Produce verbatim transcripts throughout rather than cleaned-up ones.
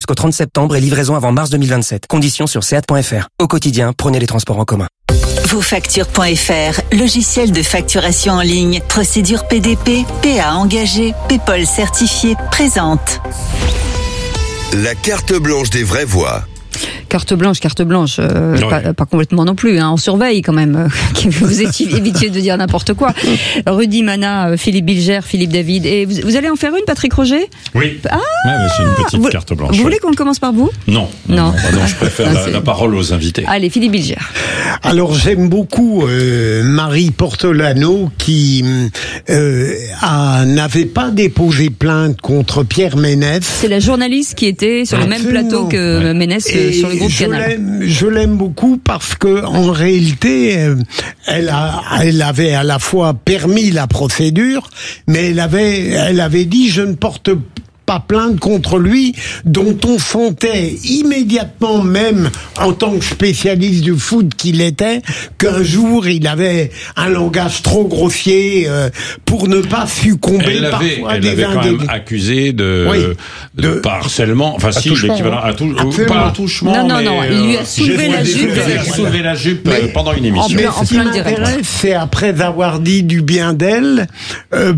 jusqu'au trente septembre et livraison avant mars deux mille vingt-sept. Conditions sur seat point f r. Au quotidien, prenez les transports en commun. Vos factures point f r, logiciel de facturation en ligne, procédure P D P, P A engagé, PayPal certifié, présente. La carte blanche des vraies voix. Carte blanche, carte blanche, euh, oui. pas, pas complètement non plus. Hein, on surveille quand même. Vous étiez évitiez de dire n'importe quoi. Rudy Mana, Philippe Bilger, Philippe David. Et vous, vous allez en faire une, Patrick Roger ? Oui. Ah, ouais, c'est une petite vous, carte blanche. Vous ouais. voulez qu'on commence par vous ? Non. Non. Non, non, je préfère ah, la, la parole aux invités. Allez, Philippe Bilger. Alors j'aime beaucoup euh, Marie Portolano qui euh, a, n'avait pas déposé plainte contre Pierre Ménès. C'est la journaliste qui était sur Absolument. le même plateau que ouais. Ménès euh, sur le groupe je Canal. L'aime, je l'aime beaucoup parce que en réalité, euh, elle, a, elle avait à la fois permis la procédure, mais elle avait, elle avait dit je ne porte pas plainte contre lui, dont on sentait immédiatement, même en tant que spécialiste du foot qu'il était, qu'un jour il avait un langage trop grossier euh, pour ne pas succomber elle avait, parfois elle des avait quand indé... même accusé de, oui, de, de harcèlement, enfin si l'équivalent à tout, pas un touchement, non non mais, non, il lui a soulevé la jupe, il a soulevé la jupe mais, pendant une émission. Mais en ce qui plein m'intéresse, c'est après avoir dit du bien d'elle, euh,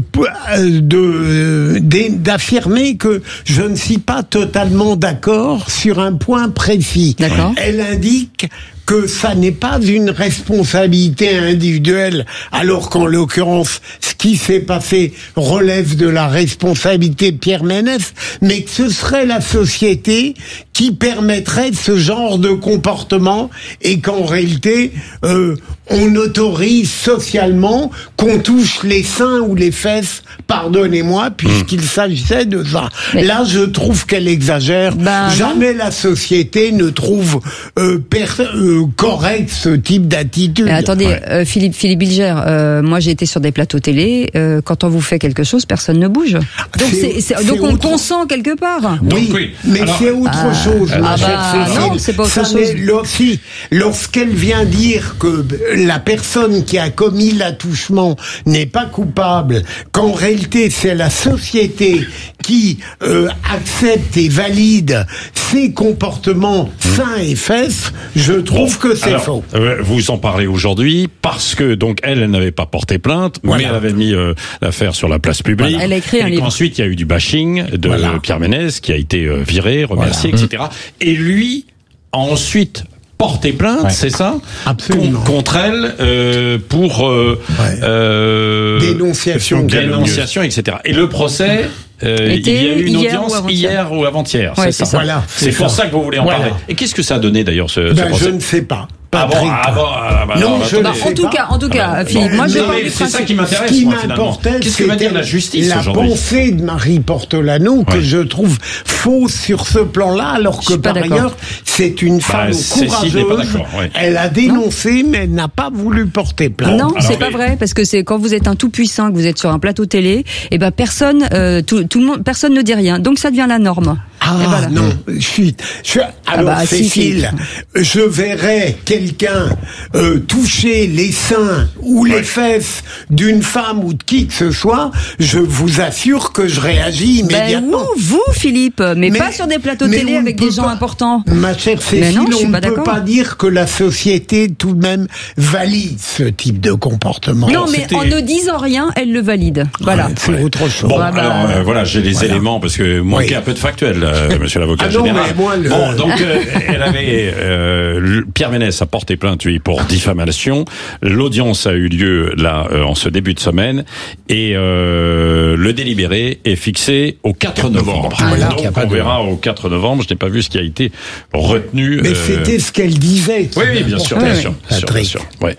de, de d'affirmer que je ne suis pas totalement d'accord sur un point précis. D'accord. Elle indique que ça n'est pas une responsabilité individuelle, alors qu'en l'occurrence, ce qui s'est passé relève de la responsabilité de Pierre Ménès, mais que ce serait la société qui permettrait ce genre de comportement et qu'en réalité, euh, on autorise socialement qu'on touche les seins ou les fesses, pardonnez-moi, puisqu'il s'agissait de ça. Mais là, je trouve qu'elle exagère. Ben Jamais non. la société ne trouve euh, per- euh, correct ce type d'attitude. Mais attendez, ouais. euh, Philippe, Philippe Bilger, euh, moi j'ai été sur des plateaux télé, euh, quand on vous fait quelque chose, personne ne bouge. Donc, c'est, c'est, c'est donc on autre... consent quelque part. Oui, donc, oui. mais Alors, c'est autre ah, chose. Ah, ah bah, non, c'est pas autre ça chose. Lorsqu'il, lorsqu'elle vient dire que la personne qui a commis l'attouchement n'est pas coupable, qu'en réalité c'est la société qui euh, accepte et valide ces comportements sains et fesses, je trouve bon, que c'est alors, faux. Euh, vous en parlez aujourd'hui parce que donc elle, elle n'avait pas porté plainte, voilà. mais elle avait mis euh, l'affaire sur la place publique. Voilà. Elle a écrit et un livre. Ensuite, il y a eu du bashing de voilà. Pierre Ménès qui a été euh, viré, remercié, voilà. et cetera. Et lui a ensuite porté plainte, ouais. c'est ça ? Absolument. Con- contre elle euh, pour euh, ouais. euh, dénonciation, dénonciation, et cetera. Et le procès. Euh, il y a eu une audience ou hier ou avant-hier, ouais, c'est, c'est ça. ça. Voilà, c'est, c'est pour ça. ça que vous voulez en voilà. parler. Et qu'est-ce que ça a donné d'ailleurs ce, ben, ce procès ? Je ne sais pas. Ah bon, ah bon, ah bah non, non, je bah, en tout cas, en tout cas, ah bah, Philippe, bon, moi je mais c'est ça qui m'intéresse. Ce qui moi, m'importait, qu'est-ce que va dire la justice la aujourd'hui ? La pensée de Marie Portolano que ouais. je trouve fausse sur ce plan-là, alors que par d'accord. ailleurs c'est une femme bah, courageuse. Ouais. Elle a dénoncé, non. mais elle n'a pas voulu porter plainte. Non, alors, c'est mais... pas vrai, parce que c'est quand vous êtes un tout puissant, que vous êtes sur un plateau télé, et ben personne, euh, tout, tout le monde, personne ne dit rien, donc ça devient la norme. Ah voilà. non, je suis. Je, alors ah bah, Cécile, si, si. je verrais quelqu'un euh, toucher les seins ou les ouais. fesses d'une femme ou de qui que ce soit, je vous assure que je réagis immédiatement. Ben, vous, vous, Philippe, mais, mais pas sur des plateaux télé avec des gens pas, importants. Ma chère Cécile, non, on ne pas peut d'accord. pas dire que la société tout de même valide ce type de comportement. Non, mais C'était... en ne disant rien, elle le valide. Voilà. Ouais, c'est ouais. autre chose. Bon, voilà, alors, euh, voilà j'ai les voilà. éléments parce que manquait oui. un peu de factuel. Euh, monsieur l'avocat ah non, général. Mais moi, le... Bon, donc euh, elle avait euh, Pierre Ménès a porté plainte lui pour diffamation. L'audience a eu lieu là euh, en ce début de semaine et euh, le délibéré est fixé au quatre novembre. Ah, voilà. Donc on verra au quatre novembre. Je n'ai pas vu ce qui a été retenu. Mais euh... c'était ce qu'elle disait. Oui, oui, bien sûr, bien sûr, bien sûr, bien sûr. Ouais.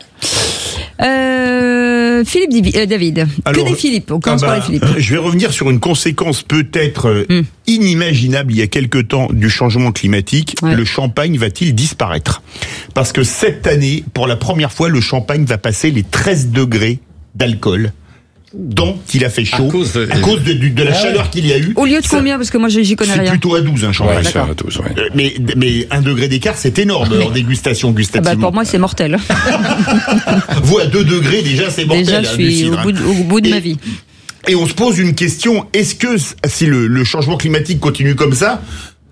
Euh, Philippe Divi, euh, David. Alors, que des Philippe. On commence ah bah, par les Philippe. Je vais revenir sur une conséquence peut-être euh, mm. inimaginable il y a quelque temps du changement climatique. Ouais. Le champagne va-t-il disparaître ? Parce que cette année, pour la première fois, le champagne va passer les treize degrés d'alcool. Donc, il a fait chaud, à cause de, à cause de, de, de la ah chaleur ouais. qu'il y a eu. Au lieu de ça, combien ? Parce que moi, j'y connais c'est rien. C'est plutôt à douze, un hein, champagne. Ouais, c'est à douze, ouais. mais, mais un degré d'écart, c'est énorme en dégustation gustative. Ah bah pour moi, c'est mortel. Vous, à deux degrés, déjà, c'est mortel. Déjà, je suis Lucide, au, bout de, au bout de et, ma vie. Et on se pose une question, est-ce que si le, le changement climatique continue comme ça,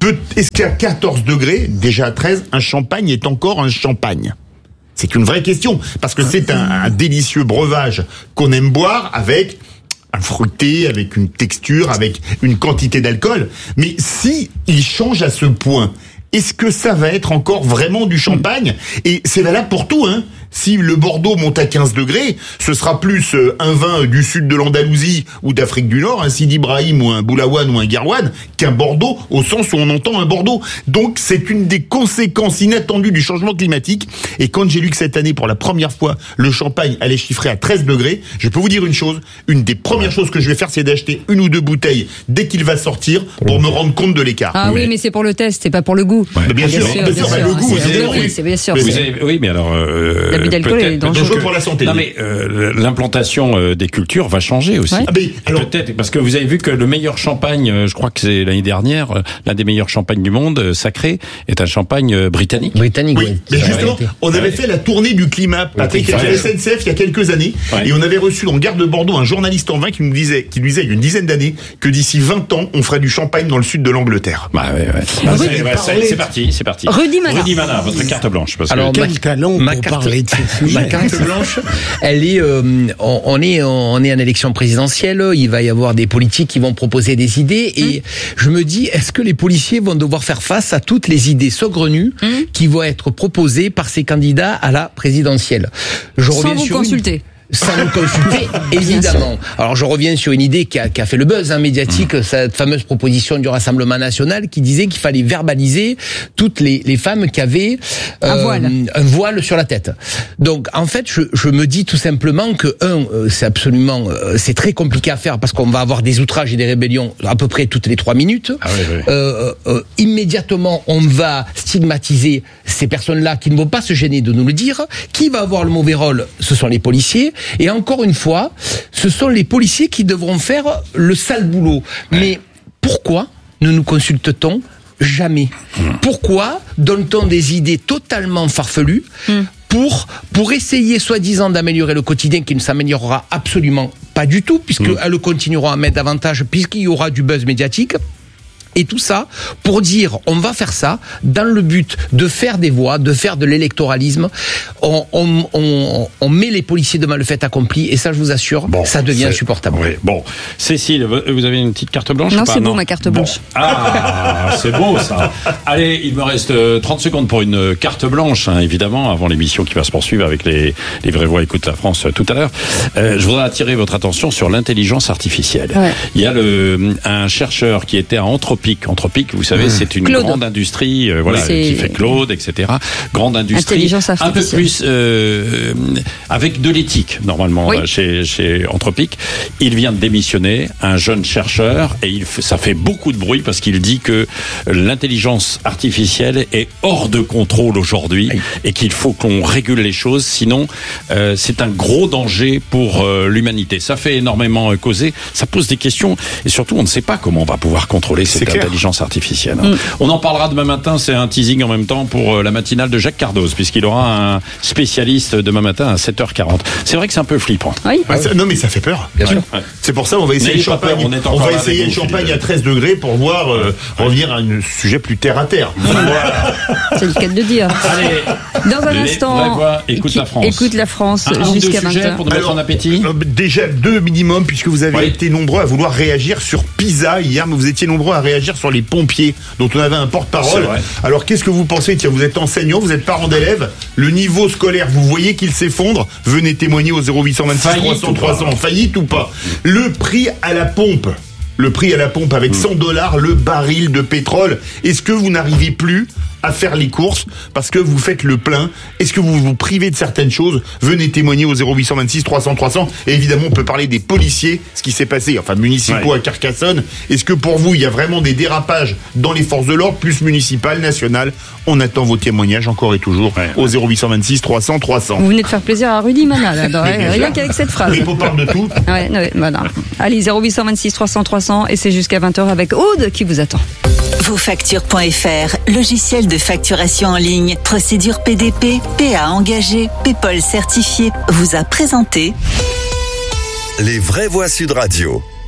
peut, est-ce qu'à quatorze degrés, déjà à treize, un champagne est encore un champagne? C'est une vraie question, parce que c'est un, un délicieux breuvage qu'on aime boire avec un fruité, avec une texture, avec une quantité d'alcool. Mais si il change à ce point, est-ce que ça va être encore vraiment du champagne? Et c'est valable pour tout, hein. Si le Bordeaux monte à quinze degrés, ce sera plus un vin du sud de l'Andalousie ou d'Afrique du Nord, un Sidi Ibrahim ou un Boulaouane ou un Guerlouane, qu'un Bordeaux, au sens où on entend un Bordeaux. Donc c'est une des conséquences inattendues du changement climatique. Et quand j'ai lu que cette année, pour la première fois, le champagne allait chiffrer à treize degrés, je peux vous dire une chose, une des premières choses que je vais faire, c'est d'acheter une ou deux bouteilles dès qu'il va sortir pour me rendre compte de l'écart. Ah oui, mais c'est pour le test, c'est pas pour le goût. Ouais. Mais bien, bien sûr, sûr, bien sûr, bien sûr. Le goût, c'est, oui, c'est bien sûr. Vous avez, oui, mais alors, euh, l'abus d'alcool est dangereux pour la santé. Non, mais euh, l'implantation euh, des cultures va changer aussi. Ouais. Ah, mais, alors, peut-être parce que vous avez vu que le meilleur champagne, euh, je crois que c'est l'année dernière, euh, l'un des meilleurs champagnes du monde, euh, sacré, est un champagne euh, britannique. Britannique. Oui, oui. mais justement, on avait fait la tournée du climat, Patrick, Oui, avec la S N C F il y a quelques années, ouais. et on avait reçu dans Gare de Bordeaux un journaliste en vin qui nous disait, qui nous disait il y a une dizaine d'années que d'ici vingt ans, on ferait du champagne dans le sud de l'Angleterre. Bah ouais, ouais. Ah, c'est, oui, ouais, c'est, c'est parti, c'est parti. Rudy Mana. Rudy Mana, votre carte blanche. Parce Alors, que... Quel talent ma pour carte, parler de ces sujets. ma carte blanche, elle est, euh, on, on est, on est en élection présidentielle. Il va y avoir des politiques qui vont proposer des idées, et mmh. je me dis, est-ce que les policiers vont devoir faire face à toutes les idées saugrenues mmh. qui vont être proposées par ces candidats à la présidentielle? Je Sans reviens vous sur consulter. Une... Sans nous consulter, évidemment. Alors je reviens sur une idée qui a, qui a fait le buzz hein, médiatique, mmh. cette fameuse proposition du Rassemblement national qui disait qu'il fallait verbaliser toutes les, les femmes qui avaient euh, un, voile. un voile sur la tête. Donc en fait, je, je me dis tout simplement que un, euh, c'est absolument, euh, c'est très compliqué à faire parce qu'on va avoir des outrages et des rébellions à peu près toutes les trois minutes. Ah oui, oui. Euh, euh, immédiatement, on va stigmatiser ces personnes-là qui ne vont pas se gêner de nous le dire. Qui va avoir le mauvais rôle? Ce sont les policiers. Et encore une fois, ce sont les policiers qui devront faire le sale boulot. Mais pourquoi ne nous consulte-t-on jamais? Pourquoi donne-t-on des idées totalement farfelues pour, pour essayer soi-disant d'améliorer le quotidien qui ne s'améliorera absolument pas du tout, puisqu'elles continueront à mettre davantage, puisqu'il y aura du buzz médiatique? Et tout ça pour dire, on va faire ça dans le but de faire des voix, de faire de l'électoralisme. On, on, on, on met les policiers devant le fait accompli, et ça, je vous assure, bon, ça devient insupportable. Oui. Bon, Cécile, vous avez une petite carte blanche? Non, ou pas? c'est bon, non ma carte blanche. Bon. Ah, c'est beau ça. Allez, il me reste trente secondes pour une carte blanche, hein, évidemment, avant l'émission qui va se poursuivre avec les, les vraies voix Écoute la France tout à l'heure. Euh, je voudrais attirer votre attention sur l'intelligence artificielle. Ouais. Il y a le, un chercheur qui était à Anthropique. Anthropique, vous savez, mmh. c'est une Claude. grande industrie, euh, voilà, c'est... qui fait Claude, et cetera. Grande industrie, un peu plus euh, avec de l'éthique normalement oui. chez, chez Anthropique. Il vient de démissionner, un jeune chercheur, et il, ça fait beaucoup de bruit parce qu'il dit que l'intelligence artificielle est hors de contrôle aujourd'hui oui. et qu'il faut qu'on régule les choses, sinon euh, c'est un gros danger pour euh, l'humanité. Ça fait énormément euh, causer, ça pose des questions, et surtout on ne sait pas comment on va pouvoir contrôler cette c'est intelligence clair. artificielle. Mm. On en parlera demain matin, c'est un teasing en même temps pour la matinale de Jacques Cardoz, puisqu'il aura un spécialiste demain matin à sept heures quarante. C'est vrai que c'est un peu flippant. Oui. Ouais, ça, non mais ça fait peur. Bien ouais. sûr. Ouais. C'est pour ça on va essayer le champagne. Peur, on, on va essayer le champagne à treize degrés pour voir euh, ouais. revenir à un sujet plus terre à terre. Voilà. C'est le cas de dire. Allez. Dans un instant, voix, écoute la France. Écoute la France un jusqu'à vingt heures. Pour nous mettre en appétit. Euh, déjà deux minimum, puisque vous avez oui. été nombreux à vouloir réagir sur Pisa hier, mais vous étiez nombreux à réagir sur les pompiers, dont on avait un porte-parole. Alors qu'est-ce que vous pensez? Tiens, vous êtes enseignant, vous êtes parent d'élèves, le niveau scolaire, vous voyez qu'il s'effondre. Venez témoigner au zéro huit cent vingt-six trois cents trois cents. Faillite ou pas? Le prix à la pompe. Le prix à la pompe avec cent dollars le baril de pétrole. Est-ce que vous n'arrivez plus à faire les courses parce que vous faites le plein? Est-ce que vous vous privez de certaines choses? Venez témoigner au zéro huit cent vingt-six trois cents trois cents. Et évidemment, on peut parler des policiers, ce qui s'est passé, enfin municipaux ouais. à Carcassonne. Est-ce que pour vous, il y a vraiment des dérapages dans les forces de l'ordre, plus municipales, nationales? On attend vos témoignages encore et toujours ouais, au zéro huit cent vingt-six trois cents trois cents. Vous venez de faire plaisir à Rudy Mana, là, dans, rien qu'avec cette phrase. Mais on parle de tout. Ouais, ouais, voilà. Allez, zéro huit cent vingt-six trois cents trois cents, et c'est jusqu'à vingt heures avec Aude qui vous attend. Vos factures point F R, logiciel de facturation en ligne, procédure P D P, P A engagé, PayPal certifié, vous a présenté Les vraies voix Sud Radio.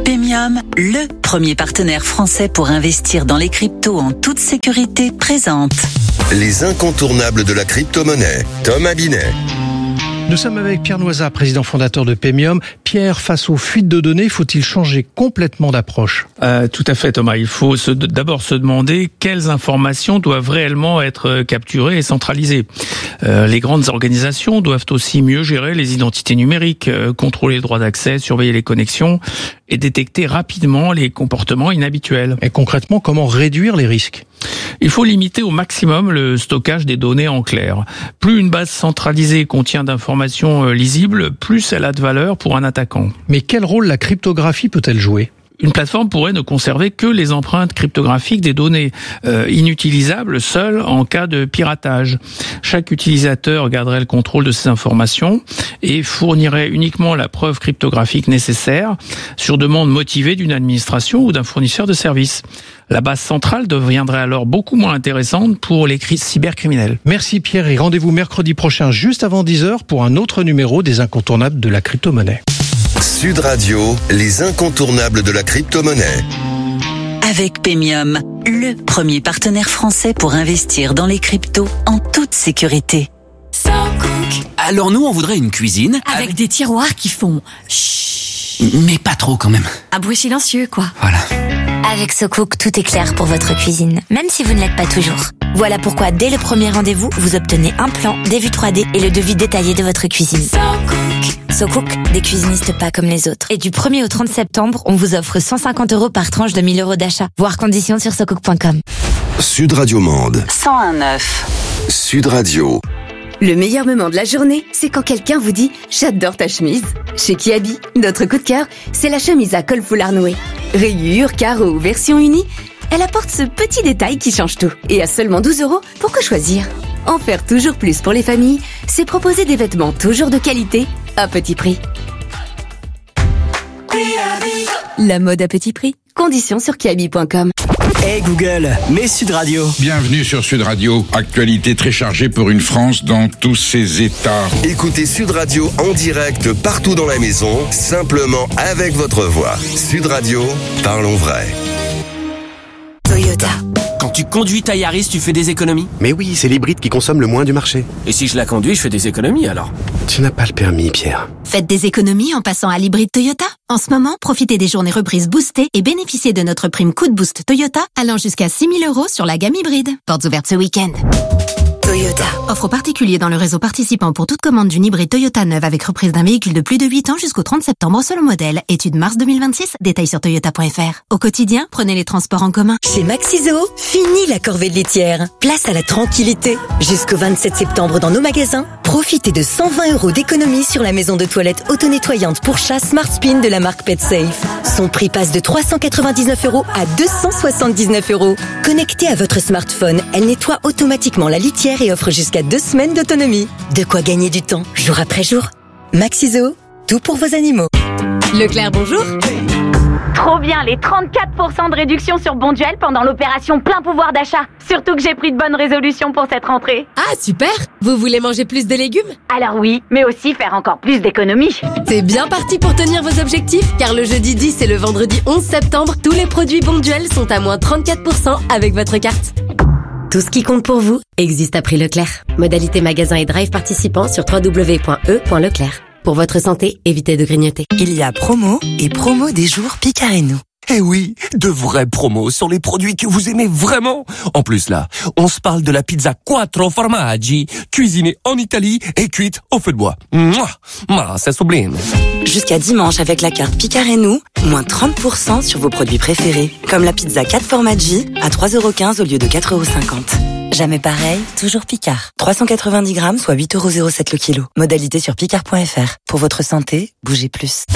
Paymium, le premier partenaire français pour investir dans les cryptos en toute sécurité, présente Les incontournables de la crypto-monnaie. Tom Abinet. Nous sommes avec Pierre Noisat, président fondateur de Paymium. Pierre, face aux fuites de données, faut-il changer complètement d'approche ? euh, Tout à fait, Thomas. Il faut se, d'abord se demander quelles informations doivent réellement être capturées et centralisées. Euh, les grandes organisations doivent aussi mieux gérer les identités numériques, euh, contrôler le droit d'accès, surveiller les connexions et détecter rapidement les comportements inhabituels. Et concrètement, comment réduire les risques ? Il faut limiter au maximum le stockage des données en clair. Plus une base centralisée contient d'informations lisibles, plus elle a de valeur pour un attaquant. Mais quel rôle la cryptographie peut-elle jouer ? Une plateforme pourrait ne conserver que les empreintes cryptographiques des données, euh, inutilisables seules en cas de piratage. Chaque utilisateur garderait le contrôle de ces informations et fournirait uniquement la preuve cryptographique nécessaire sur demande motivée d'une administration ou d'un fournisseur de services. La base centrale deviendrait alors beaucoup moins intéressante pour les cybercriminels. Merci Pierre et rendez-vous mercredi prochain juste avant dix heures pour un autre numéro des incontournables de la crypto-monnaie. Sud Radio, les incontournables de la crypto-monnaie. Avec Paymium, le premier partenaire français pour investir dans les cryptos en toute sécurité. So Cook. Alors nous, on voudrait une cuisine avec, avec des tiroirs qui font chut. Mais pas trop quand même. Un bruit silencieux, quoi. Voilà. Avec So Cook, tout est clair pour votre cuisine, même si vous ne l'êtes pas toujours. Voilà pourquoi, dès le premier rendez-vous, vous obtenez un plan, des vues trois D et le devis détaillé de votre cuisine. So Cook. So Cook, des cuisinistes pas comme les autres. Et du premier au trente septembre, on vous offre cent cinquante euros par tranche de mille euros d'achat. Voir conditions sur socook point com. Sud Radio Monde. cent un neuf. Sud Radio. Le meilleur moment de la journée, c'est quand quelqu'un vous dit « J'adore ta chemise ». Chez Kiabi, notre coup de cœur, c'est la chemise à col foulard noué. Rayures, carreaux ou version unie, elle apporte ce petit détail qui change tout. Et à seulement douze euros, pourquoi choisir ? En faire toujours plus pour les familles, c'est proposer des vêtements toujours de qualité, à petit prix. La mode à petit prix. Conditions sur kiabi point com. Hey Google, mets Sud Radio. Bienvenue sur Sud Radio. Actualité très chargée pour une France dans tous ses états. Écoutez Sud Radio en direct partout dans la maison, simplement avec votre voix. Sud Radio, parlons vrai. Toyota. Quand tu conduis ta Yaris, tu fais des économies ? Mais oui, c'est l'hybride qui consomme le moins du marché. Et si je la conduis, je fais des économies alors ? Tu n'as pas le permis, Pierre. Faites des économies en passant à l'hybride Toyota. En ce moment, profitez des journées reprises boostées et bénéficiez de notre prime coup de boost Toyota allant jusqu'à six mille euros sur la gamme hybride. Portes ouvertes ce week-end. Toyota. Offre particulier dans le réseau participant pour toute commande d'une hybride Toyota neuve avec reprise d'un véhicule de plus de huit ans jusqu'au trente septembre selon modèle. Étude mars deux mille vingt-six, détails sur toyota point f r. Au quotidien, prenez les transports en commun. Chez Maxiso, fini la corvée de laitière. Place à la tranquillité. Jusqu'au vingt-sept septembre dans nos magasins, profitez de cent vingt euros d'économie sur la maison de toilette auto-nettoyante pour chat Smart Spin de la marque PetSafe. Son prix passe de trois cent quatre-vingt-dix-neuf euros à deux cent soixante-dix-neuf euros. Connectée à votre smartphone, elle nettoie automatiquement la litière et offre jusqu'à deux semaines d'autonomie. De quoi gagner du temps, jour après jour. Maxiso, tout pour vos animaux. Leclerc, bonjour. Trop bien, les trente-quatre pour cent de réduction sur Bonduel pendant l'opération plein pouvoir d'achat. Surtout que j'ai pris de bonnes résolutions pour cette rentrée. Ah, super. Vous voulez manger plus de légumes ? Alors oui, mais aussi faire encore plus d'économies. C'est bien parti pour tenir vos objectifs, car le jeudi dix et le vendredi onze septembre, tous les produits Bonduel sont à moins trente-quatre pour cent avec votre carte. Tout ce qui compte pour vous existe à prix Leclerc. Modalité magasin et drive participants sur w w w point e point leclerc. Pour votre santé, évitez de grignoter. Il y a promo et promo des jours Picareno. Eh oui, de vraies promos sur les produits que vous aimez vraiment. En plus là, on se parle de la pizza quattro formaggi, cuisinée en Italie et cuite au feu de bois. Mouah, ah, c'est sublime. Jusqu'à dimanche avec la carte Picareno, moins trente pour cent sur vos produits préférés. Comme la pizza quatre formaggi à trois euros quinze au lieu de quatre euros cinquante. Jamais pareil, toujours Picard. trois cent quatre-vingt-dix grammes, soit huit euros zéro sept le kilo. Modalité sur picard point f r. Pour votre santé, bougez plus.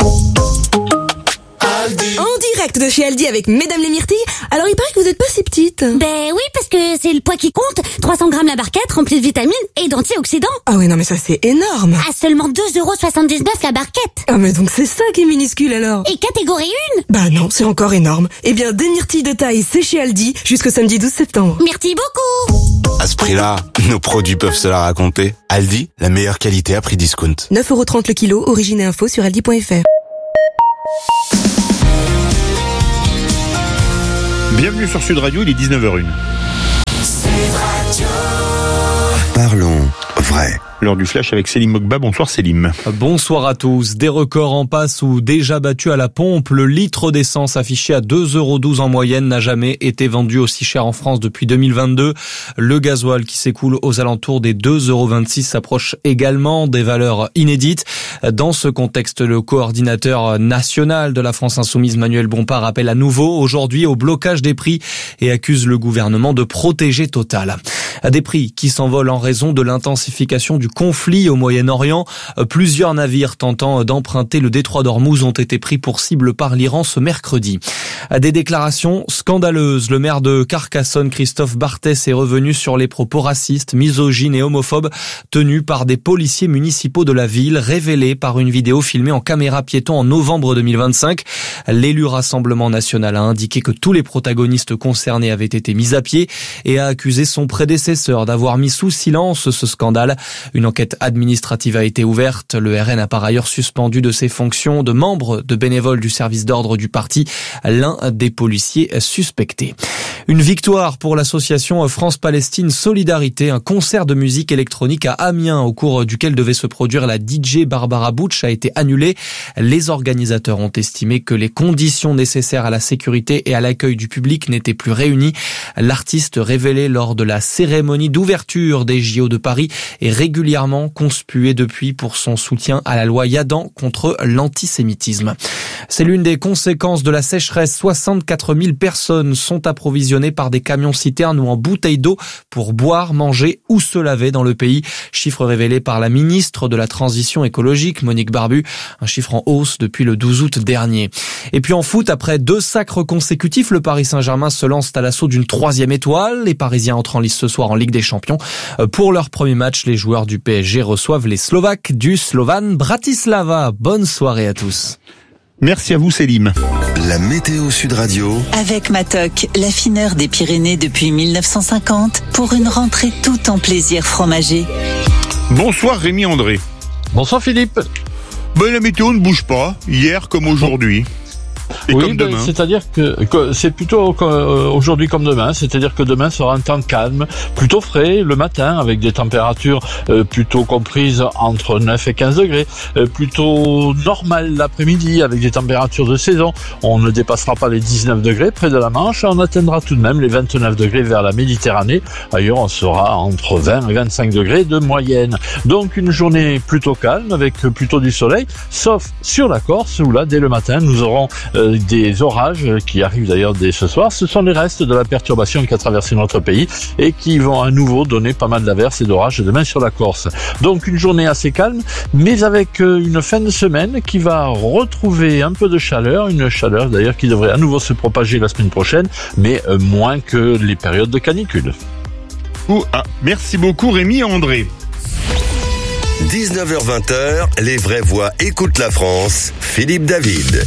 En direct de chez Aldi avec Mesdames les Myrtilles. Alors il paraît que vous êtes pas si petite. Ben oui, parce que c'est le poids qui compte. trois cents grammes la barquette, remplie de vitamines et d'antioxydants. Ah oui, non mais ça c'est énorme. À seulement deux euros soixante-dix-neuf la barquette. Ah mais donc c'est ça qui est minuscule alors. Et catégorie un. Bah non, c'est encore énorme. Eh bien, des myrtilles de taille, c'est chez Aldi jusqu'au samedi douze septembre. Merci beaucoup. À ce prix-là, nos produits peuvent se la raconter. Aldi, la meilleure qualité à prix discount. neuf euros trente le kilo, origine et info sur aldi point f r. Bienvenue sur Sud Radio, il est dix-neuf heures une. Parlons vrai. L'heure du flash avec Célim Mokba. Bonsoir Célim. Bonsoir à tous. Des records en passe ou déjà battus à la pompe. Le litre d'essence affiché à deux euros douze en moyenne n'a jamais été vendu aussi cher en France depuis deux mille vingt-deux. Le gasoil qui s'écoule aux alentours des deux euros vingt-six s'approche également des valeurs inédites. Dans ce contexte, le coordinateur national de la France Insoumise, Manuel Bompard, appelle à nouveau aujourd'hui au blocage des prix et accuse le gouvernement de protéger Total. Des prix qui s'envolent en raison de l'intensification du conflit au Moyen-Orient. Plusieurs navires tentant d'emprunter le détroit d'Ormuz ont été pris pour cible par l'Iran ce mercredi. Des déclarations scandaleuses. Le maire de Carcassonne, Christophe Barthès, est revenu sur les propos racistes, misogynes et homophobes tenus par des policiers municipaux de la ville, révélés par une vidéo filmée en caméra piéton en novembre deux mille vingt-cinq. L'élu Rassemblement National a indiqué que tous les protagonistes concernés avaient été mis à pied et a accusé son prédécesseur d'avoir mis sous silence ce scandale. Une enquête administrative a été ouverte. Le R N a par ailleurs suspendu de ses fonctions de membre de bénévole du service d'ordre du parti l'un des policiers suspectés. Une victoire pour l'association France-Palestine Solidarité. Un concert de musique électronique à Amiens au cours duquel devait se produire la D J Barbara Butch a été annulé. Les organisateurs ont estimé que les conditions nécessaires à la sécurité et à l'accueil du public n'étaient plus réunies. L'artiste révélé lors de la cérémonie d'ouverture des J O de Paris est régulièrement conspué depuis pour son soutien à la loi Yadan contre l'antisémitisme. C'est l'une des conséquences de la sécheresse. soixante-quatre mille personnes sont approvisionnées par des camions-citernes ou en bouteilles d'eau pour boire, manger ou se laver dans le pays. Chiffre révélé par la ministre de la Transition écologique, Monique Barbu. Un chiffre en hausse depuis le douze août dernier. Et puis en foot, après deux sacres consécutifs, le Paris Saint-Germain se lance à l'assaut d'une troisième étoile. Les Parisiens entrent en lice ce soir en Ligue des Champions. Pour leur premier match, les joueurs du P S G reçoivent les Slovaques du Slovan Bratislava. Bonne soirée à tous. Merci à vous Célim. La météo Sud Radio. Avec Matok, l'affineur des Pyrénées depuis mille neuf cent cinquante, pour une rentrée tout en plaisir fromager. Bonsoir Rémi André. Bonsoir Philippe. Ben, la météo ne bouge pas, hier comme aujourd'hui. Et oui, comme ben, demain. c'est-à-dire que, que c'est plutôt euh, aujourd'hui comme demain, c'est-à-dire que demain sera un temps calme, plutôt frais le matin, avec des températures euh, plutôt comprises entre neuf et quinze degrés, euh, plutôt normal l'après-midi, avec des températures de saison. On ne dépassera pas les dix-neuf degrés près de la Manche, et on atteindra tout de même les vingt-neuf degrés vers la Méditerranée. Ailleurs, on sera entre vingt et vingt-cinq degrés de moyenne. Donc une journée plutôt calme, avec plutôt du soleil, sauf sur la Corse, où là, dès le matin, nous aurons euh, des orages qui arrivent d'ailleurs dès ce soir. Ce sont les restes de la perturbation qui a traversé notre pays et qui vont à nouveau donner pas mal d'averses et d'orages demain sur la Corse. Donc une journée assez calme, mais avec une fin de semaine qui va retrouver un peu de chaleur, une chaleur d'ailleurs qui devrait à nouveau se propager la semaine prochaine, mais moins que les périodes de canicule. Oh, ah, merci beaucoup Rémi André. dix-neuf heures vingt, les vraies voix écoutent la France. Philippe David.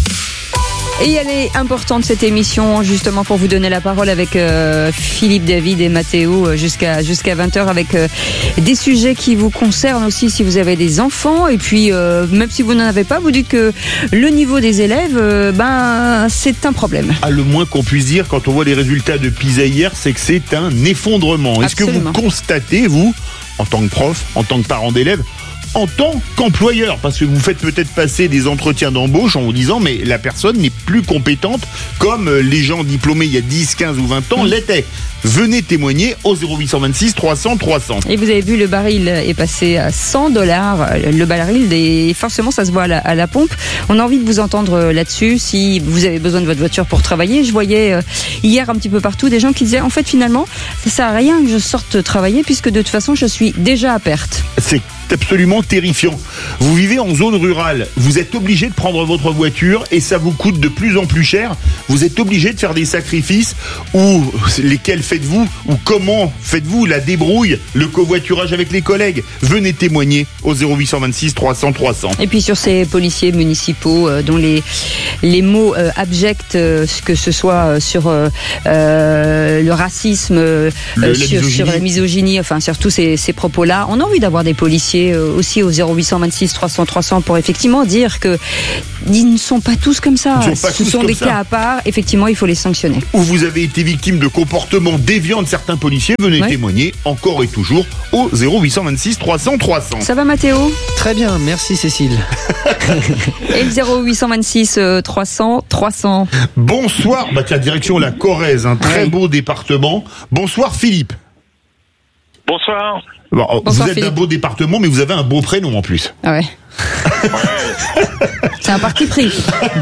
Et elle est importante cette émission justement pour vous donner la parole avec euh, Philippe David et Mathéo jusqu'à jusqu'à vingt heures avec euh, des sujets qui vous concernent aussi si vous avez des enfants et puis euh, même si vous n'en avez pas, vous dites que le niveau des élèves euh, ben c'est un problème. Ah, le moins qu'on puisse dire quand on voit les résultats de PISA hier, c'est que c'est un effondrement. Est-ce Absolument. que vous constatez, vous, en tant que prof, en tant que parent d'élèves, en tant qu'employeur, parce que vous faites peut-être passer des entretiens d'embauche en vous disant mais la personne n'est plus compétente comme les gens diplômés il y a dix, quinze ou vingt ans l'étaient. Venez témoigner au zéro huit cent vingt-six trois cents trois cents. Et vous avez vu, le baril est passé à cent dollars. Le baril, et forcément, ça se voit à la, à la pompe. On a envie de vous entendre là-dessus. Si vous avez besoin de votre voiture pour travailler, je voyais euh, hier un petit peu partout des gens qui disaient, en fait, finalement, ça sert à rien que je sorte travailler puisque de toute façon, je suis déjà à perte. C'est absolument terrifiant. Vous vivez en zone rurale, vous êtes obligé de prendre votre voiture et ça vous coûte de plus en plus cher. Vous êtes obligé de faire des sacrifices ou lesquels faites-vous ou comment faites-vous la débrouille, le covoiturage avec les collègues. Venez témoigner au zéro huit cent vingt-six trois cents trois cents. Et puis sur ces policiers municipaux euh, dont les les mots euh, abjects, euh, que ce soit sur euh, euh, le racisme, euh, le, sur, la sur la misogynie, enfin sur tous ces, ces propos-là, on a envie d'avoir des policiers aussi au zéro huit cent vingt-six trois cents trois cents pour effectivement dire que ils ne sont pas tous comme ça. Ils sont pas Ce tous sont comme des ça. cas à part. Effectivement, il faut les sanctionner. Ou vous avez été victime de comportements déviants de certains policiers, venez Ouais. témoigner encore et toujours au zéro huit cent vingt-six trois cents trois cents. Ça va, Mathéo? Très bien, merci Cécile. Et le zéro huit cent vingt-six trois cents trois cents. Bonsoir, bah tiens, direction la Corrèze, un très beau département. Bonsoir Philippe. Bonsoir. Bon, Bonsoir, vous êtes d'un Philippe. beau département, mais vous avez un beau prénom en plus. Ah ouais. C'est un parti pris.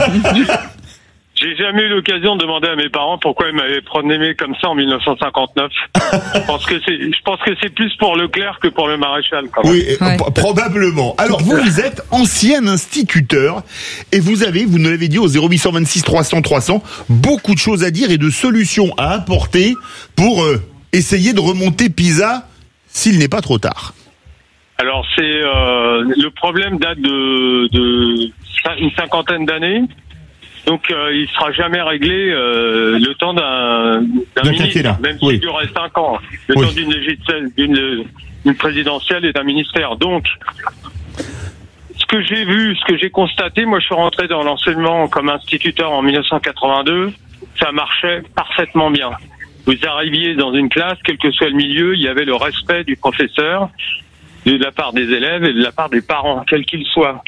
J'ai jamais eu l'occasion de demander à mes parents pourquoi ils m'avaient prénommé comme ça en mille neuf cent cinquante-neuf. Je pense que c'est, je pense que c'est plus pour Leclerc que pour le maréchal. Quand même. Oui, euh, p- probablement. Alors vous, vous êtes ancien instituteur et vous avez, vous nous l'avez dit au zéro huit cent vingt-six trois cents trois cents, beaucoup de choses à dire et de solutions à apporter pour euh, essayer de remonter Pisa s'il n'est pas trop tard. Alors c'est euh, le problème date de, de cin- une cinquantaine d'années. Donc euh, il sera jamais réglé euh, le temps d'un, d'un D'un ministre, quinquennat, même s'il oui. durerait cinq ans, le Oui. temps d'une législative, d'une, d'une présidentielle et d'un ministère. Donc ce que j'ai vu, ce que j'ai constaté, moi je suis rentré dans l'enseignement comme instituteur en mille neuf cent quatre-vingt-deux, ça marchait parfaitement bien. Vous arriviez dans une classe, quel que soit le milieu, il y avait le respect du professeur, de la part des élèves et de la part des parents, quels qu'ils soient.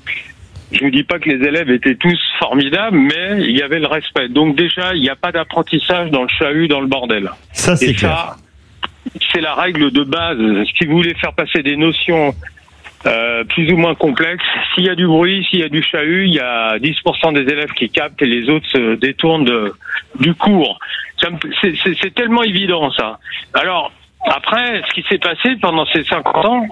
Je vous dis pas que les élèves étaient tous formidables, mais il y avait le respect. Donc déjà, il n'y a pas d'apprentissage dans le chahut, dans le bordel. Ça, c'est et clair. ça, c'est la règle de base. Si vous voulez faire passer des notions euh, plus ou moins complexes, s'il y a du bruit, s'il y a du chahut, il y a dix pour cent des élèves qui captent et les autres se détournent de, du cours. Ça me- c'est, c'est, c'est tellement évident, ça. Alors, après, ce qui s'est passé pendant ces cinquante ans,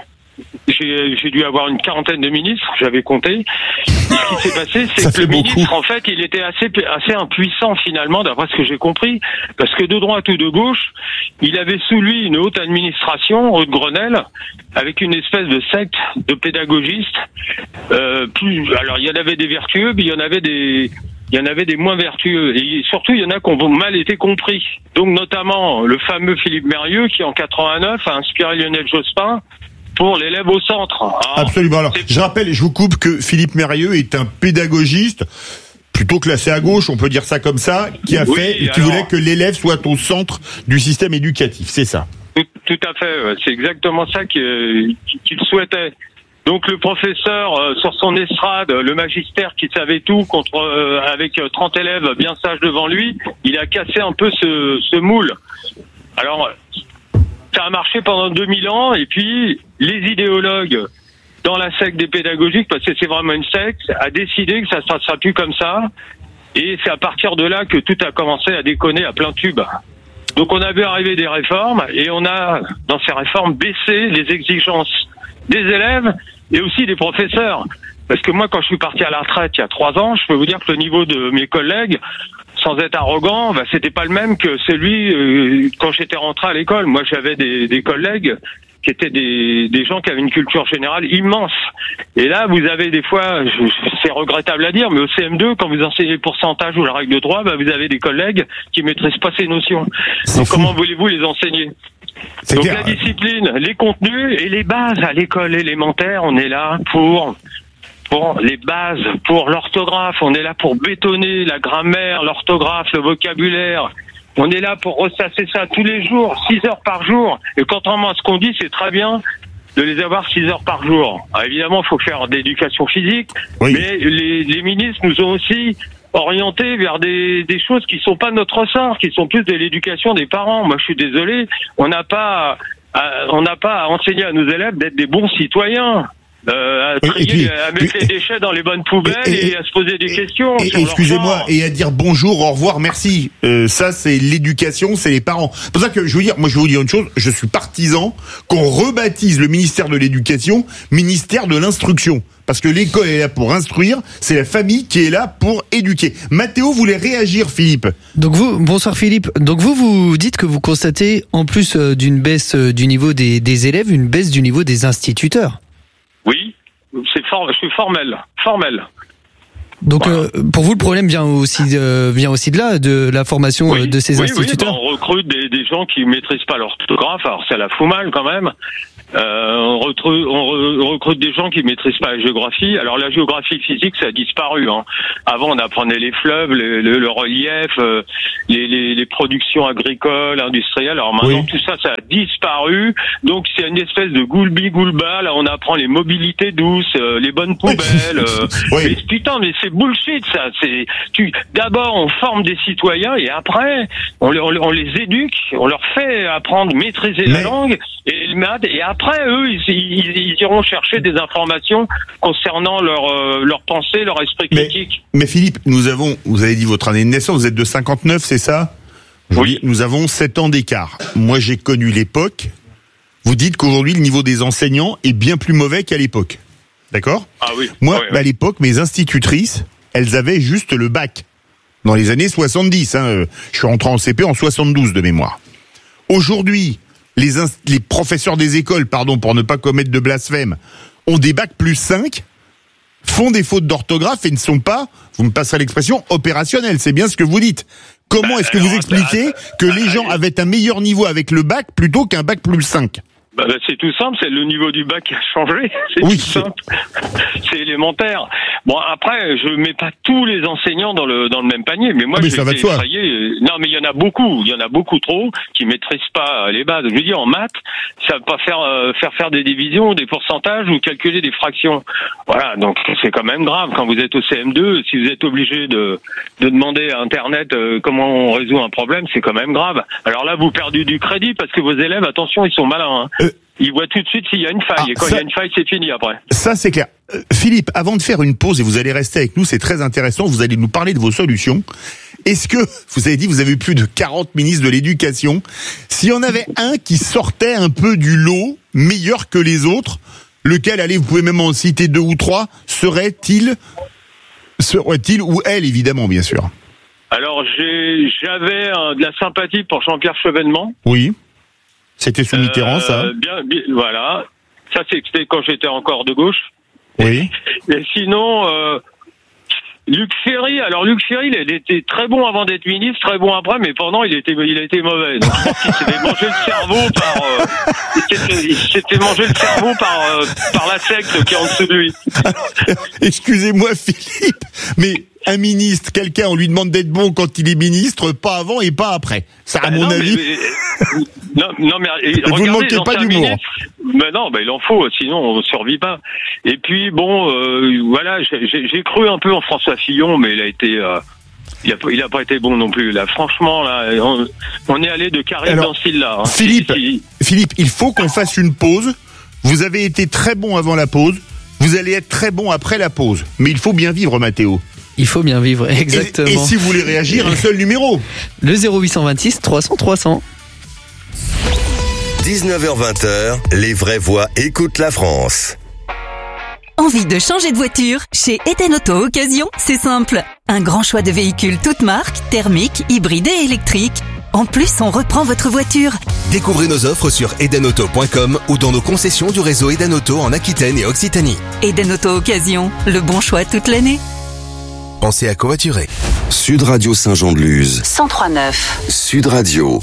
j'ai, j'ai dû avoir une quarantaine de ministres, j'avais compté. Ce qui s'est passé, c'est Ça que fait le beaucoup. ministre, en fait, il était assez, assez impuissant finalement, d'après ce que j'ai compris, parce que de droite ou de gauche, il avait sous lui une haute administration, haute Grenelle, avec une espèce de secte de pédagogistes. Euh, plus, alors il y en avait des vertueux, mais il y en avait des il y en avait des moins vertueux. Et surtout, il y en a qui ont mal été compris. Donc notamment le fameux Philippe Mérieux, qui en quatre-vingt-neuf a inspiré Lionel Jospin pour l'élève au centre. Alors, Absolument. Alors, je rappelle et je vous coupe que Philippe Mérieux est un pédagogiste plutôt classé à gauche, on peut dire ça comme ça, qui a Oui, fait, qui alors- voulait que l'élève soit au centre du système éducatif. C'est ça. Tout, tout à fait, ouais. C'est exactement ça qu'il, qu'il souhaitait. Donc le professeur euh, sur son estrade, le magistère qui savait tout contre euh, avec euh, trente élèves bien sages devant lui, il a cassé un peu ce, ce moule. Alors ça a marché pendant deux mille ans et puis les idéologues dans la secte des pédagogiques, parce que c'est vraiment une secte, a décidé que ça ne se passera plus comme ça et c'est à partir de là que tout a commencé à déconner à plein tube. Donc on a vu arriver des réformes et on a, dans ces réformes, baissé les exigences des élèves et aussi des professeurs. Parce que moi, quand je suis parti à la retraite il y a trois ans, je peux vous dire que le niveau de mes collègues, sans être arrogant, bah, c'était pas le même que celui euh, quand j'étais rentré à l'école. Moi, j'avais des, des collègues qui étaient des, des gens qui avaient une culture générale immense. Et là, vous avez des fois, je, c'est regrettable à dire, mais au C M deux, quand vous enseignez le pourcentage ou la règle de droit, bah, vous avez des collègues qui maîtrisent pas ces notions. Donc comment voulez-vous les enseigner ? C'est Donc clair. la discipline, les contenus et les bases à l'école élémentaire, on est là pour pour les bases, pour l'orthographe, on est là pour bétonner la grammaire, l'orthographe, le vocabulaire. On est là pour ressasser ça tous les jours, six heures par jour. Et contrairement à ce qu'on dit, c'est très bien de les avoir six heures par jour. Alors évidemment, il faut faire de l'éducation physique, Oui. mais les, les ministres nous ont aussi orientés vers des, des choses qui sont pas de notre ressort, qui sont plus de l'éducation des parents. Moi, je suis désolé, on n'a pas, à, on n'a pas à enseigner à nos élèves d'être des bons citoyens. Euh, à, Oui, trier, et puis- à mettre les déchets dans les bonnes poubelles et, et- et- à se poser des questions. Et, sur leur excusez-moi, genre. et à dire bonjour, au revoir, merci. Euh, ça, c'est l'éducation, c'est les parents. C'est pour ça que je veux dire, moi, je vais vous dire une chose, je suis partisan qu'on rebaptise le ministère de l'Éducation ministère de l'Instruction. Parce que l'école est là pour instruire, c'est la famille qui est là pour éduquer. Mathéo voulait réagir, Philippe. Donc vous, bonsoir Philippe. Donc vous, vous dites que vous constatez, en plus euh, d'une baisse euh, du niveau des, des élèves, une baisse du niveau des instituteurs. Oui, c'est for- je suis formel, formel. Donc euh, pour vous, le problème vient aussi de, vient aussi de là, de la formation euh, de ces oui, instituteurs. Oui, bah, on recrute des, des gens qui maîtrisent pas l'orthographe, alors ça la fout mal quand même. Euh, on, retrouve, on re- recrute des gens qui maîtrisent pas la géographie. Alors la géographie physique, ça a disparu. Hein. Avant, on apprenait les fleuves, le, le, le relief, euh, les, les, les productions agricoles, industrielles. Alors maintenant, oui. tout ça, ça a disparu. Donc c'est une espèce de goulbi-goulba. Là, on apprend les mobilités douces, euh, les bonnes poubelles. Euh, oui. mais, putain, mais c'est bullshit, ça. C'est tu. D'abord, on forme des citoyens et après, on, on, on les éduque, on leur fait apprendre, maîtriser mais... la langue et le maths et après. Après, eux, ils, ils, ils iront chercher des informations concernant leur, euh, leur pensée, leur esprit critique. Mais, mais Philippe, nous avons, vous avez dit votre année de naissance, vous êtes de cinquante-neuf, c'est ça ? Oui. Nous avons sept ans d'écart. Moi, j'ai connu l'époque. Vous dites qu'aujourd'hui, le niveau des enseignants est bien plus mauvais qu'à l'époque. D'accord ? Ah oui. Moi, ah oui, oui. à l'époque, mes institutrices, elles avaient juste le bac. Dans les années soixante-dix, hein. Je suis rentré en C P en soixante-douze de mémoire. Aujourd'hui, Les, inst- les professeurs des écoles, pardon, pour ne pas commettre de blasphème, ont des bacs plus cinq, font des fautes d'orthographe et ne sont pas, vous me passerez l'expression, opérationnels. C'est bien ce que vous dites. Comment bah, est-ce que alors, vous expliquez bah, que bah, les gens bah, avaient un meilleur niveau avec le bac plutôt qu'un bac plus cinq ? Bah, bah, c'est tout simple, c'est le niveau du bac qui a changé. C'est oui, tout simple. C'est élémentaire. Bon, après, je mets pas tous les enseignants dans le dans le même panier, mais moi, ah, mais j'ai ça été va de soi. effrayé. Non, mais il y en a beaucoup, il y en a beaucoup trop qui maîtrisent pas les bases. Je veux dire, en maths, ça veut pas faire euh, faire faire des divisions, des pourcentages ou calculer des fractions. Voilà, donc c'est quand même grave quand vous êtes au C M deux, si vous êtes obligé de de demander à Internet euh, comment on résout un problème, c'est quand même grave. Alors là, vous perdez du crédit parce que vos élèves, attention, ils sont malins. Hein. Euh... Il voit tout de suite s'il y a une faille. Ah, et quand ça, il y a une faille, c'est fini après. Ça, c'est clair. Euh, Philippe, avant de faire une pause, et vous allez rester avec nous, c'est très intéressant, vous allez nous parler de vos solutions. Est-ce que, vous avez dit, vous avez eu plus de quarante ministres de l'éducation. S'il y en avait un qui sortait un peu du lot, meilleur que les autres, lequel, allez, vous pouvez même en citer deux ou trois, serait-il, serait-il ou elle, évidemment, bien sûr. Alors, j'ai, j'avais euh, de la sympathie pour Jean-Pierre Chevènement. Oui. C'était sous Mitterrand, euh, ça bien, bien, voilà. Ça, c'était quand j'étais encore de gauche. Oui. Et, et sinon, euh, Luc Ferry. Alors, Luc Ferry, il était très bon avant d'être ministre, très bon après, mais pendant, il était, il a été mauvais. Donc, je pense qu'il s'était mangé le cerveau par, euh, il, s'était, il s'était mangé le cerveau par, euh, par la secte qui est en dessous de lui. Excusez-moi, Philippe, mais un ministre, quelqu'un, on lui demande d'être bon quand il est ministre, pas avant et pas après. Ça, à bah mon non, avis. Mais, mais, non, non, mais vous ne manquez pas d'humour. Mais non, bah, il en faut, sinon on ne survit pas. Et puis bon, euh, voilà, j'ai, j'ai cru un peu en François Fillon, mais il a été, euh, il a, il a pas été bon non plus. Là, franchement, là, on, on est allé de Karim dans ce style-là. Hein. Philippe, si, si. Philippe, il faut qu'on fasse une pause. Vous avez été très bon avant la pause. Vous allez être très bon après la pause. Mais il faut bien vivre, Mathéo. Il faut bien vivre, exactement. Et, et si vous voulez réagir, un seul numéro. Le zéro huit cent vingt-six trois cents trois cents. dix-neuf heures vingt, les vraies voix écoutent la France. Envie de changer de voiture? Chez Eden Auto Occasion, c'est simple. Un grand choix de véhicules toutes marques, thermiques, hybrides et électriques. En plus, on reprend votre voiture. Découvrez nos offres sur eden auto point com ou dans nos concessions du réseau Eden Auto en Aquitaine et Occitanie. Eden Auto Occasion, le bon choix toute l'année. Pensez à covoiturer. Sud Radio Saint-Jean-de-Luz. cent trois neuf. Sud Radio.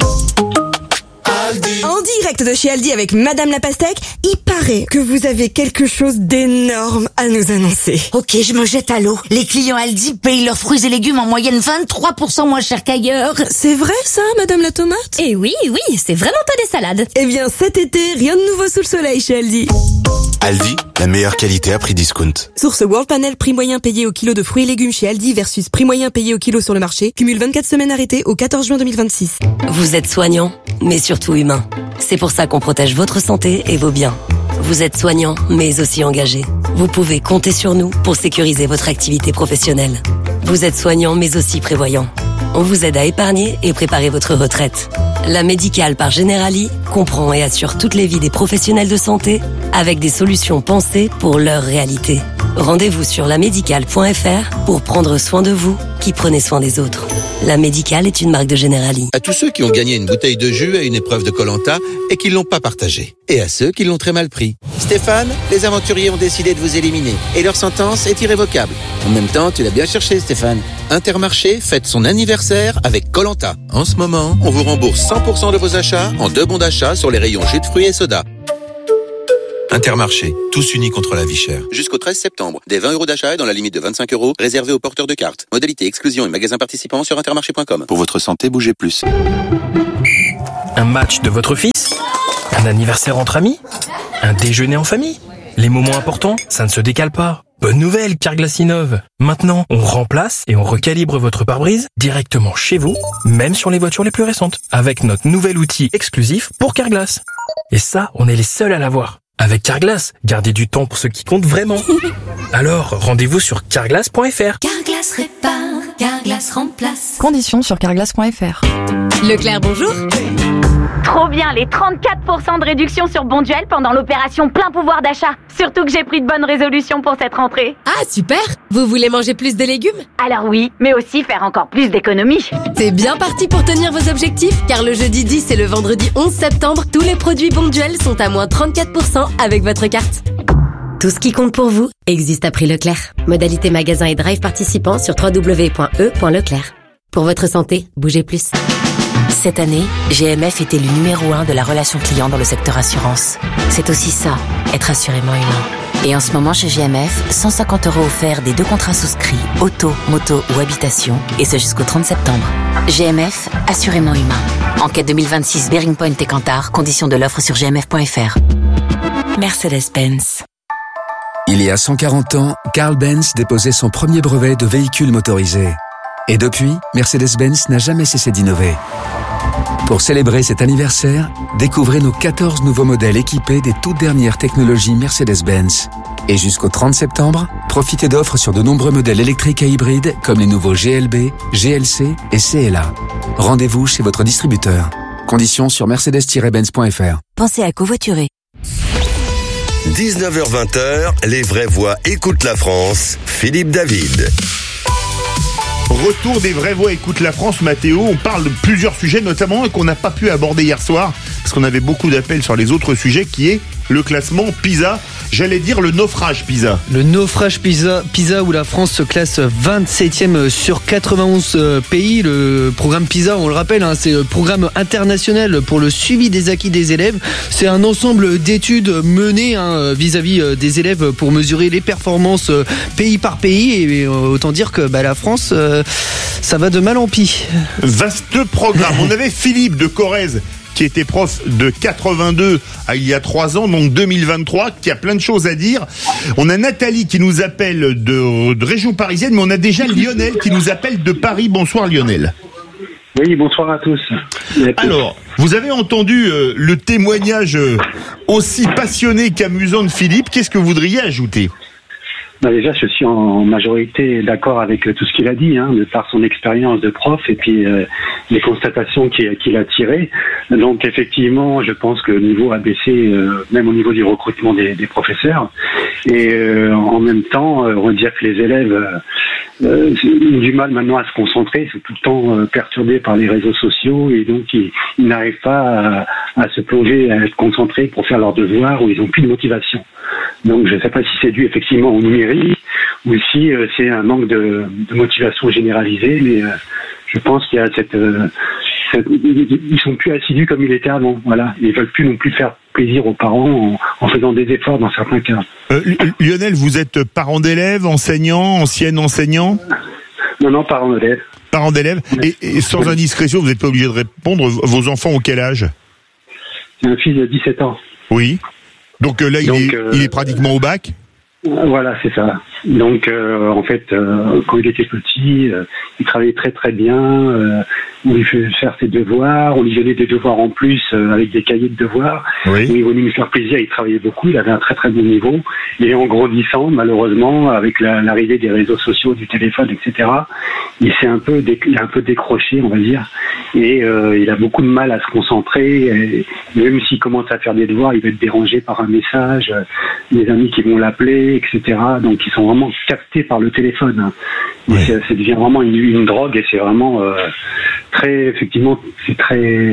En direct de chez Aldi avec Madame la Pastèque, il paraît que vous avez quelque chose d'énorme à nous annoncer. Ok, je me jette à l'eau. Les clients Aldi payent leurs fruits et légumes en moyenne vingt-trois pour cent moins cher qu'ailleurs. C'est vrai ça, Madame la Tomate? Eh oui, oui, c'est vraiment pas des salades. Eh bien, cet été, rien de nouveau sous le soleil chez Aldi. Aldi, la meilleure qualité à prix discount. Source World Panel, prix moyen payé au kilo de fruits et légumes chez Aldi versus prix moyen payé au kilo sur le marché. Cumule vingt-quatre semaines arrêtées au quatorze juin deux mille vingt-six. Vous êtes soignant, mais surtout humain. C'est pour ça qu'on protège votre santé et vos biens. Vous êtes soignant, mais aussi engagé. Vous pouvez compter sur nous pour sécuriser votre activité professionnelle. Vous êtes soignant, mais aussi prévoyant. On vous aide à épargner et préparer votre retraite. La Médicale par Generali comprend et assure toutes les vies des professionnels de santé avec des solutions pensées pour leur réalité. Rendez-vous sur la médicale point f r pour prendre soin de vous qui prenez soin des autres. La Médicale est une marque de Generali. À tous ceux qui ont gagné une bouteille de jus à une épreuve de Koh-Lanta et qui l'ont pas partagée. Et à ceux qui l'ont très mal pris. Stéphane, les aventuriers ont décidé de vous éliminer et leur sentence est irrévocable. En même temps, tu l'as bien cherché, Stéphane. Intermarché fête son anniversaire avec Koh-Lanta. En ce moment, on vous rembourse cent pour cent de vos achats en deux bons d'achat sur les rayons jus de fruits et soda. Intermarché, tous unis contre la vie chère. Jusqu'au treize septembre, des vingt euros d'achat et dans la limite de vingt-cinq euros, réservés aux porteurs de cartes. Modalité exclusion et magasins participants sur intermarché point com. Pour votre santé, bougez plus. Un match de votre fils? Un anniversaire entre amis? Un déjeuner en famille? Les moments importants, ça ne se décale pas. Bonne nouvelle, Carglass innove. Maintenant, on remplace et on recalibre votre pare-brise directement chez vous, même sur les voitures les plus récentes, avec notre nouvel outil exclusif pour Carglass. Et ça, on est les seuls à l'avoir. Avec Carglass, gardez du temps pour ce qui compte vraiment. Alors, rendez-vous sur carglass point f r. Carglass répare, Carglass remplace. Conditions sur carglass point f r. Leclerc, bonjour. Trop bien, les trente-quatre pour cent de réduction sur Bonduel pendant l'opération plein pouvoir d'achat. Surtout que j'ai pris de bonnes résolutions pour cette rentrée. Ah, super! Vous voulez manger plus de légumes? Alors oui, mais aussi faire encore plus d'économies. C'est bien parti pour tenir vos objectifs, car le jeudi dix et le vendredi onze septembre, tous les produits Bonduel sont à moins trente-quatre pour cent avec votre carte. Tout ce qui compte pour vous existe à prix Leclerc. Modalité magasin et drive participants sur w w w point e point leclerc. Pour votre santé, bougez plus. Cette année, G M F était le numéro un de la relation client dans le secteur assurance. C'est aussi ça, être assurément humain. Et en ce moment chez G M F, cent cinquante euros offerts des deux contrats souscrits, auto, moto ou habitation, et ce jusqu'au trente septembre. G M F, assurément humain. Enquête deux mille vingt-six Bearing Point et Kantar, conditions de l'offre sur g m f point f r. Mercedes-Benz. Il y a cent quarante ans, Carl Benz déposait son premier brevet de véhicule motorisé. Et depuis, Mercedes-Benz n'a jamais cessé d'innover. Pour célébrer cet anniversaire, découvrez nos quatorze nouveaux modèles équipés des toutes dernières technologies Mercedes-Benz. Et jusqu'au trente septembre, profitez d'offres sur de nombreux modèles électriques et hybrides comme les nouveaux G L B, G L C et C L A. Rendez-vous chez votre distributeur. Conditions sur mercedes tiret benz point f r. Pensez à covoiturer. dix-neuf heures vingt, les vraies voix écoutent la France. Philippe David. Retour des vraies voix écoute la France, Mathéo. On parle de plusieurs sujets, notamment et qu'on n'a pas pu aborder hier soir parce qu'on avait beaucoup d'appels sur les autres sujets, qui est le classement PISA. J'allais dire le naufrage PISA. Le naufrage PISA, PISA où la France se classe vingt-septième sur quatre-vingt-onze pays. Le programme PISA, on le rappelle, hein, c'est le programme international pour le suivi des acquis des élèves. C'est un ensemble d'études menées hein, vis-à-vis des élèves pour mesurer les performances pays par pays. Et autant dire que bah, la France, euh, ça va de mal en pis. Vaste programme. On avait Philippe de Corrèze, qui était prof de quatre-vingt-deux à il y a trois ans, donc deux mille vingt-trois, qui a plein de choses à dire. On a Nathalie qui nous appelle de, de région parisienne, mais on a déjà Lionel qui nous appelle de Paris. Bonsoir Lionel. Oui, bonsoir à tous. Alors, vous avez entendu euh, le témoignage euh, aussi passionné qu'amusant de Philippe. Qu'est-ce que vous voudriez ajouter ? Ben déjà, je suis en majorité d'accord avec tout ce qu'il a dit, hein, de par son expérience de prof et puis euh, les constatations qu'il, qu'il a tirées. Donc, effectivement, je pense que le niveau a baissé, euh, même au niveau du recrutement des, des professeurs. Et euh, en même temps, euh, on va dire que les élèves euh, ont du mal maintenant à se concentrer, ils sont tout le temps euh, perturbés par les réseaux sociaux et donc ils, ils n'arrivent pas à, à se plonger, à être concentrés pour faire leurs devoirs, ou ils n'ont plus de motivation. Donc, je ne sais pas si c'est dû effectivement au numérique ou si euh, c'est un manque de, de motivation généralisée, mais euh, je pense qu'il y a cette, euh, cette... Ils sont plus assidus comme ils étaient avant, voilà. Ils veulent plus non plus faire plaisir aux parents en, en faisant des efforts dans certains cas. Euh, Lionel, vous êtes parent d'élèves, enseignant, ancien enseignant ? Non, non, parent d'élèves. Parent d'élèves. Et, et sans indiscrétion, vous n'êtes pas obligé de répondre, vos enfants ont quel âge ? J'ai un fils de dix-sept ans. Oui. Donc euh, là, Donc, il, est, euh, il est pratiquement au bac ? Voilà, c'est ça. Donc, euh, en fait, euh, quand il était petit, euh, il travaillait très très bien. Euh, on lui faisait faire ses devoirs, on lui donnait des devoirs en plus euh, avec des cahiers de devoirs. Oui. Il voulait lui faire plaisir, il travaillait beaucoup, il avait un très très bon niveau. Et en grandissant, malheureusement, avec la, l'arrivée des réseaux sociaux, du téléphone, et cetera, il s'est un peu, déc- il a un peu décroché, on va dire. Et euh, il a beaucoup de mal à se concentrer. Et même s'il commence à faire des devoirs, il va être dérangé par un message, euh, des amis qui vont l'appeler, et cetera. Donc, ils sont vraiment captés par le téléphone. Et ouais. c'est, ça devient vraiment une, une drogue et c'est vraiment euh, très, effectivement, c'est très,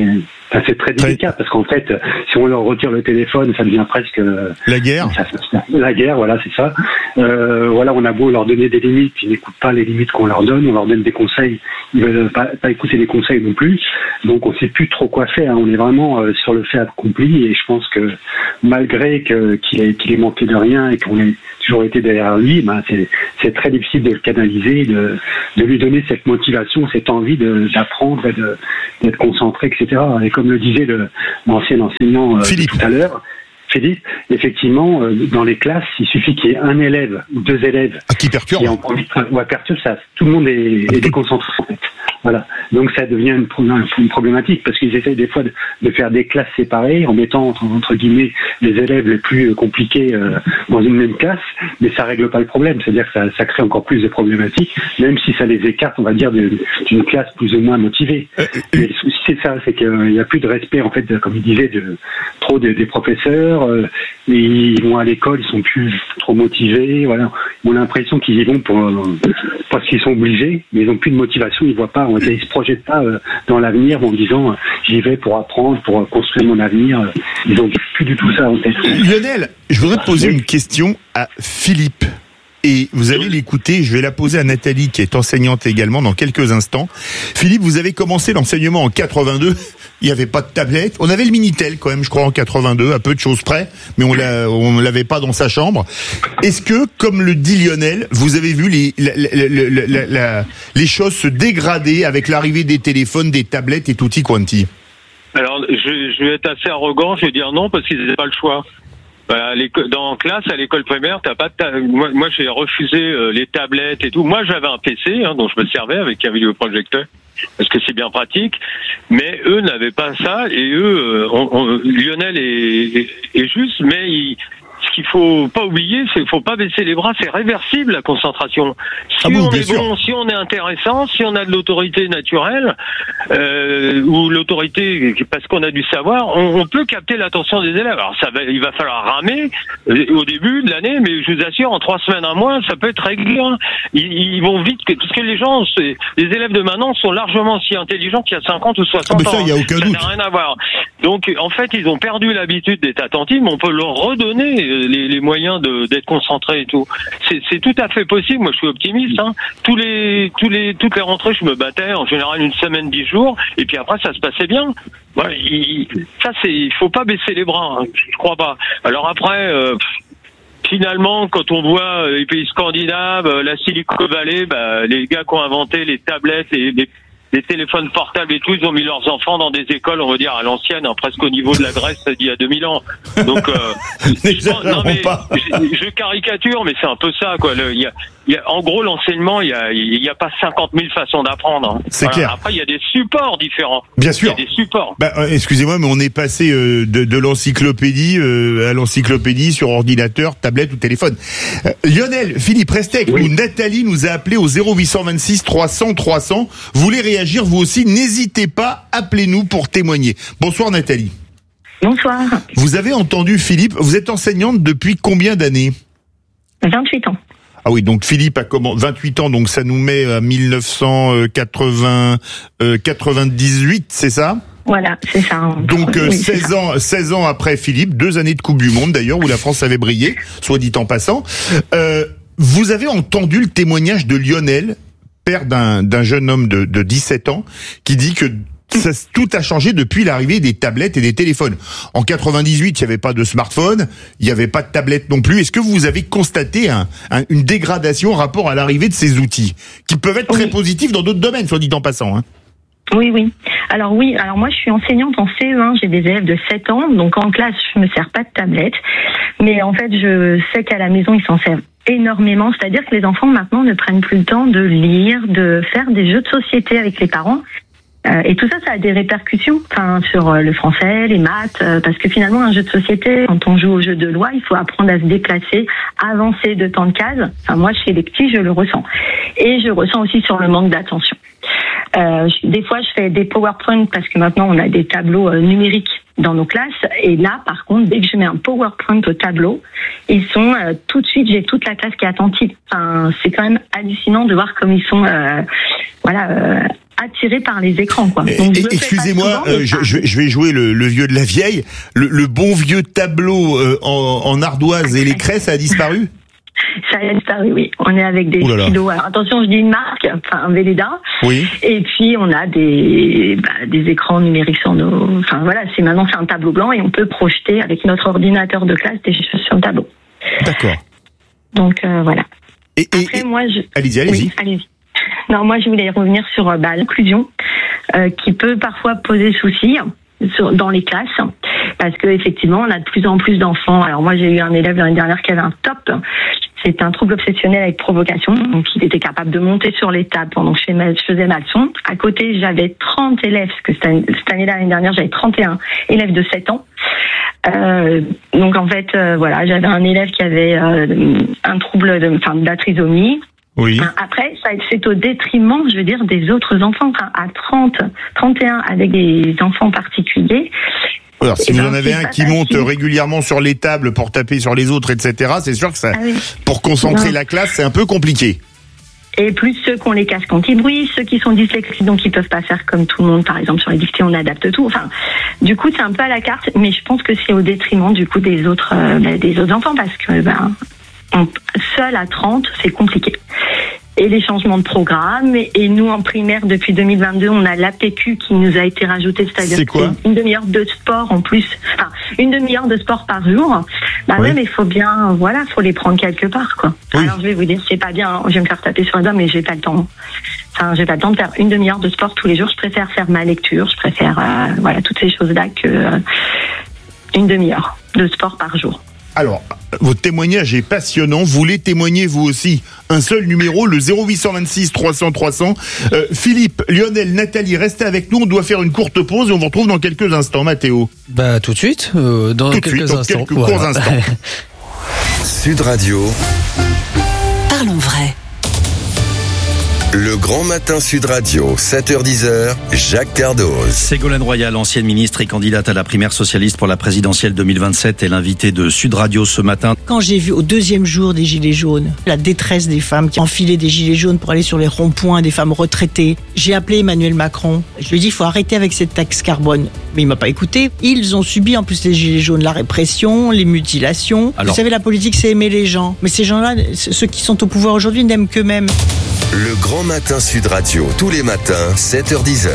Enfin, c'est très délicat parce qu'en fait, si on leur retire le téléphone, ça devient presque la guerre. Ça, la guerre, voilà, c'est ça. Euh, voilà, on a beau leur donner des limites, ils n'écoutent pas les limites qu'on leur donne. On leur donne des conseils, ils veulent pas, pas écouter les conseils non plus. Donc, on sait plus trop quoi faire. On est vraiment euh, sur le fait accompli, et je pense que malgré que qu'il ait, qu'il ait manqué de rien et qu'on ait toujours été derrière lui, ben c'est c'est très difficile de le canaliser, de de lui donner cette motivation, cette envie de d'apprendre, de d'être concentré, et cetera. Et comme le disait le, l'ancien enseignant euh, tout à l'heure, Philippe, effectivement, euh, dans les classes, il suffit qu'il y ait un élève ou deux élèves ah, qui perturbe, qui en ouais, perturbe, ça, tout le monde est, est déconcentré en fait. Voilà. Donc ça devient une, une problématique parce qu'ils essayent des fois de, de faire des classes séparées en mettant entre, entre guillemets les élèves les plus compliqués euh, dans une même classe, mais ça règle pas le problème. C'est-à-dire que ça, ça crée encore plus de problématiques, même si ça les écarte, on va dire, d'une, d'une classe plus ou moins motivée. Mais le souci c'est ça, c'est qu'il n'y a plus de respect en fait, de, comme il disait, de trop de, des professeurs. Euh, ils vont à l'école, ils sont plus trop motivés. Voilà, on a l'impression qu'ils y vont pour euh, parce qu'ils sont obligés, mais ils n'ont plus de motivation. Ils voient pas. Ils se projettent pas euh, dans l'avenir en disant euh, j'y vais pour apprendre, pour euh, construire mon avenir. Euh, ils ont plus du tout ça en tête. Lionel, je voudrais te poser une question à Philippe. Et vous allez l'écouter, je vais la poser à Nathalie qui est enseignante également dans quelques instants. Philippe, vous avez commencé l'enseignement en quatre-vingt-deux, il n'y avait pas de tablette. On avait le Minitel quand même, je crois, en quatre-vingt-deux, à peu de choses près, mais on l'a, on l'avait pas dans sa chambre. Est-ce que, comme le dit Lionel, vous avez vu les, la, la, la, la, la, les choses se dégrader avec l'arrivée des téléphones, des tablettes et tutti quanti? Alors, je, je vais être assez arrogant, je vais dire non parce qu'ils n'avaient pas le choix. Bah, dans classe, à l'école primaire, t'as pas de ta... moi, moi, j'ai refusé euh, les tablettes et tout. Moi, j'avais un P C, hein, dont je me servais avec un vidéoprojecteur, parce que c'est bien pratique. Mais eux n'avaient pas ça, et eux, euh, on, on, Lionel est, est, est juste, mais il... ce qu'il faut pas oublier, c'est qu'il faut pas baisser les bras, c'est réversible la concentration. Si ah bon, on est sûr. bon, si on est intéressant, si on a de l'autorité naturelle euh, ou l'autorité parce qu'on a du savoir, on, on peut capter l'attention des élèves. Alors ça va, il va falloir ramer euh, au début de l'année, mais je vous assure, en trois semaines, un mois, ça peut être réglé. Hein. Ils, ils vont vite, parce que les gens, c'est, les élèves de maintenant sont largement aussi intelligents qu'il y a cinquante ou soixante ah, ans. Ça, y a aucun ça doute. n'a rien à voir. Donc en fait, ils ont perdu l'habitude d'être attentifs, mais on peut leur redonner Les, les moyens de, d'être concentré et tout. C'est, c'est tout à fait possible. Moi, je suis optimiste. Hein. Tous les, tous les, toutes les rentrées, je me battais en général une semaine, dix jours, et puis après, ça se passait bien. Ouais, il, ça, c'est, il faut pas baisser les bras. Hein. Je crois pas. Alors après. Euh, Finalement, quand on voit les pays scandinaves, la Silicon Valley, bah, les gars qui ont inventé les tablettes, les, les les téléphones portables et tout, ils ont mis leurs enfants dans des écoles, on va dire à l'ancienne, hein, presque au niveau de la Grèce d'il y a deux mille ans. Donc, euh, je, non, mais, je, je caricature, mais c'est un peu ça, quoi. Le, y a, y a, en gros, l'enseignement, il y a, il y a pas cinquante mille façons d'apprendre. Hein. C'est voilà. Clair. Après, il y a des supports différents. Bien sûr. Il y a des supports. Bah, euh, excusez-moi, mais on est passé euh, de, de l'encyclopédie euh, à l'encyclopédie sur ordinateur, tablette ou téléphone. Euh, Lionel, Philippe, restez avec oui. nous. Nathalie nous a appelé au zéro huit cent vingt-six trois cents trois cents. Vous voulez réagir vous aussi, n'hésitez pas, appelez-nous pour témoigner. Bonsoir Nathalie. Bonsoir. Vous avez entendu Philippe, vous êtes enseignante depuis combien d'années? vingt-huit ans. Ah oui, donc Philippe a comment vingt-huit ans, donc ça nous met à mille neuf cent quatre-vingts, euh, quatre-vingt-dix-huit, c'est ça? Voilà, c'est ça. Donc euh, oui, seize ans, seize ans après Philippe, deux années de Coupe du Monde d'ailleurs, où la France avait brillé, soit dit en passant. Euh, vous avez entendu le témoignage de Lionel, père d'un, d'un jeune homme de, de dix-sept ans, qui dit que ça, tout a changé depuis l'arrivée des tablettes et des téléphones. En quatre-vingt-dix-huit, il n'y avait pas de smartphone, il n'y avait pas de tablette non plus. Est-ce que vous avez constaté un, un, une dégradation en rapport à l'arrivée de ces outils, qui peuvent être oui. très positifs dans d'autres domaines, soit dit en passant, hein? Oui, oui. Alors oui, alors moi je suis enseignante en C E un, j'ai des élèves de sept ans, donc en classe je me sers pas de tablette, mais en fait je sais qu'à la maison ils s'en servent énormément, c'est-à-dire que les enfants maintenant ne prennent plus le temps de lire, de faire des jeux de société avec les parents. Euh, et tout ça, ça a des répercussions, enfin sur euh, le français, les maths, euh, parce que finalement un jeu de société, quand on joue au jeu de loi, il faut apprendre à se déplacer, avancer de temps de case. Enfin moi chez les petits, je le ressens, et je ressens aussi sur le manque d'attention. Euh, je- des fois, je fais des PowerPoint parce que maintenant, on a des tableaux euh, numériques dans nos classes. Et là, par contre, dès que je mets un PowerPoint au tableau, ils sont euh, tout de suite, j'ai toute la classe qui est attentive. Enfin, c'est quand même hallucinant de voir comme ils sont, euh, voilà, euh, attirés par les écrans, quoi. Donc, je le fais Excusez-moi, pas souvent, euh, mais je, ça- je vais- je vais jouer le, le vieux de la vieille. Le, le bon vieux tableau euh, en, en ardoise et les craies, ça a disparu? Ça a disparu, oui. On est avec des Ouh là là. stylos. Alors, attention, je dis une marque, enfin un Velleda. Oui. Et puis on a des bah, des écrans numériques sur nos. Enfin voilà, c'est maintenant c'est un tableau blanc et on peut projeter avec notre ordinateur de classe des choses sur le tableau. D'accord. Donc euh, voilà. Et, et, Après moi je. Allez-y, allez-y. Oui, allez-y. Non, moi je voulais revenir sur euh, bah, l'inclusion euh, qui peut parfois poser souci sur, dans les classes parce que effectivement on a de plus en plus d'enfants. Alors moi j'ai eu un élève l'année dernière qui avait un T O P. C'est un trouble obsessionnel avec provocation, donc il était capable de monter sur les tables pendant que je faisais- je faisais ma leçon. À côté, j'avais trente élèves, parce que cette année- cette année-là, l'année dernière, j'avais trente et un élèves de sept ans. Euh, donc en fait, euh, voilà, j'avais un élève qui avait euh, un trouble de, enfin, de la trisomie. Oui. Enfin, après, ça, c'est au détriment, je veux dire, des autres enfants. Enfin, à trente, trente et un avec des enfants particuliers. Alors, si Eh vous ben, en avez c'est un pas qui facile. monte régulièrement sur les tables pour taper sur les autres, et cetera, c'est sûr que ça, Ah oui. pour concentrer Non. la classe, c'est un peu compliqué. Et plus ceux qui ont les casques anti-bruit, ceux qui sont dyslexiques, donc ils peuvent pas faire comme tout le monde, par exemple sur les dictées, on adapte tout. Enfin, du coup, c'est un peu à la carte, mais je pense que c'est au détriment du coup des autres, euh, bah, des autres enfants, parce que ben, on, seul à trente, c'est compliqué. Et les changements de programme, et, et nous en primaire depuis deux mille vingt-deux, on a l'A P Q qui nous a été rajouté, c'est-à-dire C'est que quoi c'est une demi-heure de sport en plus, enfin une demi-heure de sport par jour. Bah Oui. ouais, mais il faut bien, voilà, faut les prendre quelque part, quoi. Oui. Alors je vais vous dire, c'est pas bien, hein, je vais me faire taper sur les doigts, mais j'ai pas le temps. Enfin, j'ai pas le temps de faire une demi-heure de sport tous les jours. Je préfère faire ma lecture, je préfère, euh, voilà, toutes ces choses-là que euh, une demi-heure de sport par jour. Alors, votre témoignage est passionnant. Vous voulez témoigner vous aussi? Un seul numéro, le zéro huit cent vingt-six trois cents trois cents. Euh, Philippe, Lionel, Nathalie, restez avec nous. On doit faire une courte pause et on vous retrouve dans quelques instants. Mathéo. Bah tout de suite, euh, dans Tout de quelques suite, dans instants. quelques Voilà. courts instants. Sud Radio, Parlons vrai. le grand matin Sud Radio, sept heures dix, Jacques Cardoz. Ségolène Royal, ancienne ministre et candidate à la primaire socialiste pour la présidentielle deux mille vingt-sept, est l'invitée de Sud Radio ce matin. Quand j'ai vu au deuxième jour des gilets jaunes, la détresse des femmes qui enfilaient des gilets jaunes pour aller sur les ronds-points, des femmes retraitées, j'ai appelé Emmanuel Macron. Je lui ai dit, il faut arrêter avec cette taxe carbone. Mais il m'a pas écouté. Ils ont subi, en plus les gilets jaunes, la répression, les mutilations. Alors- Vous savez, la politique, c'est aimer les gens. Mais ces gens-là, ceux qui sont au pouvoir aujourd'hui, n'aiment qu'eux-mêmes. Le grand matin Sud Radio, tous les matins, sept heures dix.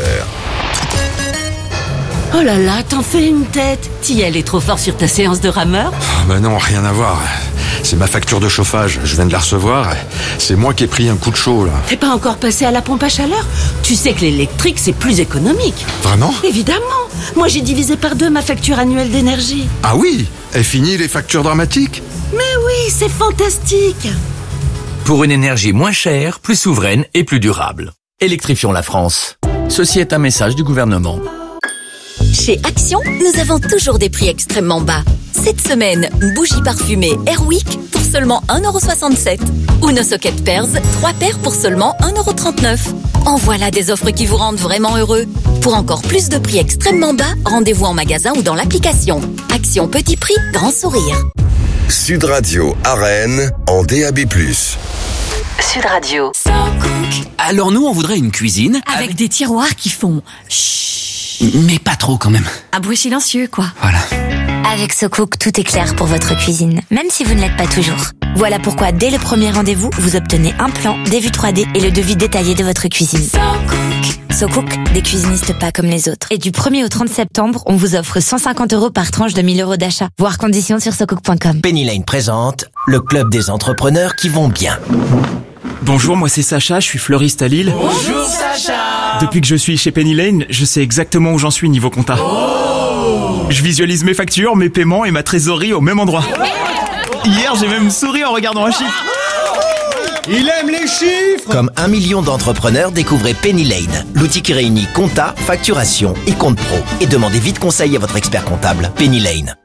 Oh là là, t'en fais une tête. T'y allais trop fort sur ta séance de rameur? Ah bah non, rien à voir. C'est ma facture de chauffage, je viens de la recevoir. C'est moi qui ai pris un coup de chaud là. T'es pas encore passé à la pompe à chaleur? Tu sais que l'électrique, c'est plus économique. Vraiment? Évidemment. Moi, j'ai divisé par deux ma facture annuelle d'énergie. Ah oui? Et fini les factures dramatiques? Mais oui, c'est fantastique. Pour une énergie moins chère, plus souveraine et plus durable. Électrifions la France. Ceci est un message du gouvernement. Chez Action, nous avons toujours des prix extrêmement bas. Cette semaine, une bougie parfumée Airwick pour seulement un euro soixante-sept. Ou nos sockets Pearls, trois paires pour seulement un euro trente-neuf. En voilà des offres qui vous rendent vraiment heureux. Pour encore plus de prix extrêmement bas, rendez-vous en magasin ou dans l'application. Action petit prix, grand sourire. Sud Radio à Rennes en D A B plus. Sud Radio. Alors nous, on voudrait une cuisine Avec des tiroirs qui font chut. mais pas trop quand même. Un bruit silencieux, quoi. Voilà. Avec SoCook, tout est clair pour votre cuisine, même si vous ne l'êtes pas toujours. Voilà pourquoi, dès le premier rendez-vous, vous obtenez un plan, des vues trois D et le devis détaillé de votre cuisine. SoCook. SoCook, des cuisinistes pas comme les autres. Et du premier au trente septembre, on vous offre cent cinquante euros par tranche de mille euros d'achat. Voir conditions sur socook point com. Penny Lane présente le club des entrepreneurs qui vont bien. Bonjour, moi c'est Sacha, je suis fleuriste à Lille. Bonjour Sacha. Depuis que je suis chez Penny Lane, je sais exactement où j'en suis niveau compta. Oh. Je visualise mes factures, mes paiements et ma trésorerie au même endroit. Hier, j'ai même souri en regardant un chiffre. Il aime les chiffres. Comme un million d'entrepreneurs, découvrez Penny Lane, l'outil qui réunit compta, facturation et compte pro. Et demandez vite conseil à votre expert comptable. Penny Lane.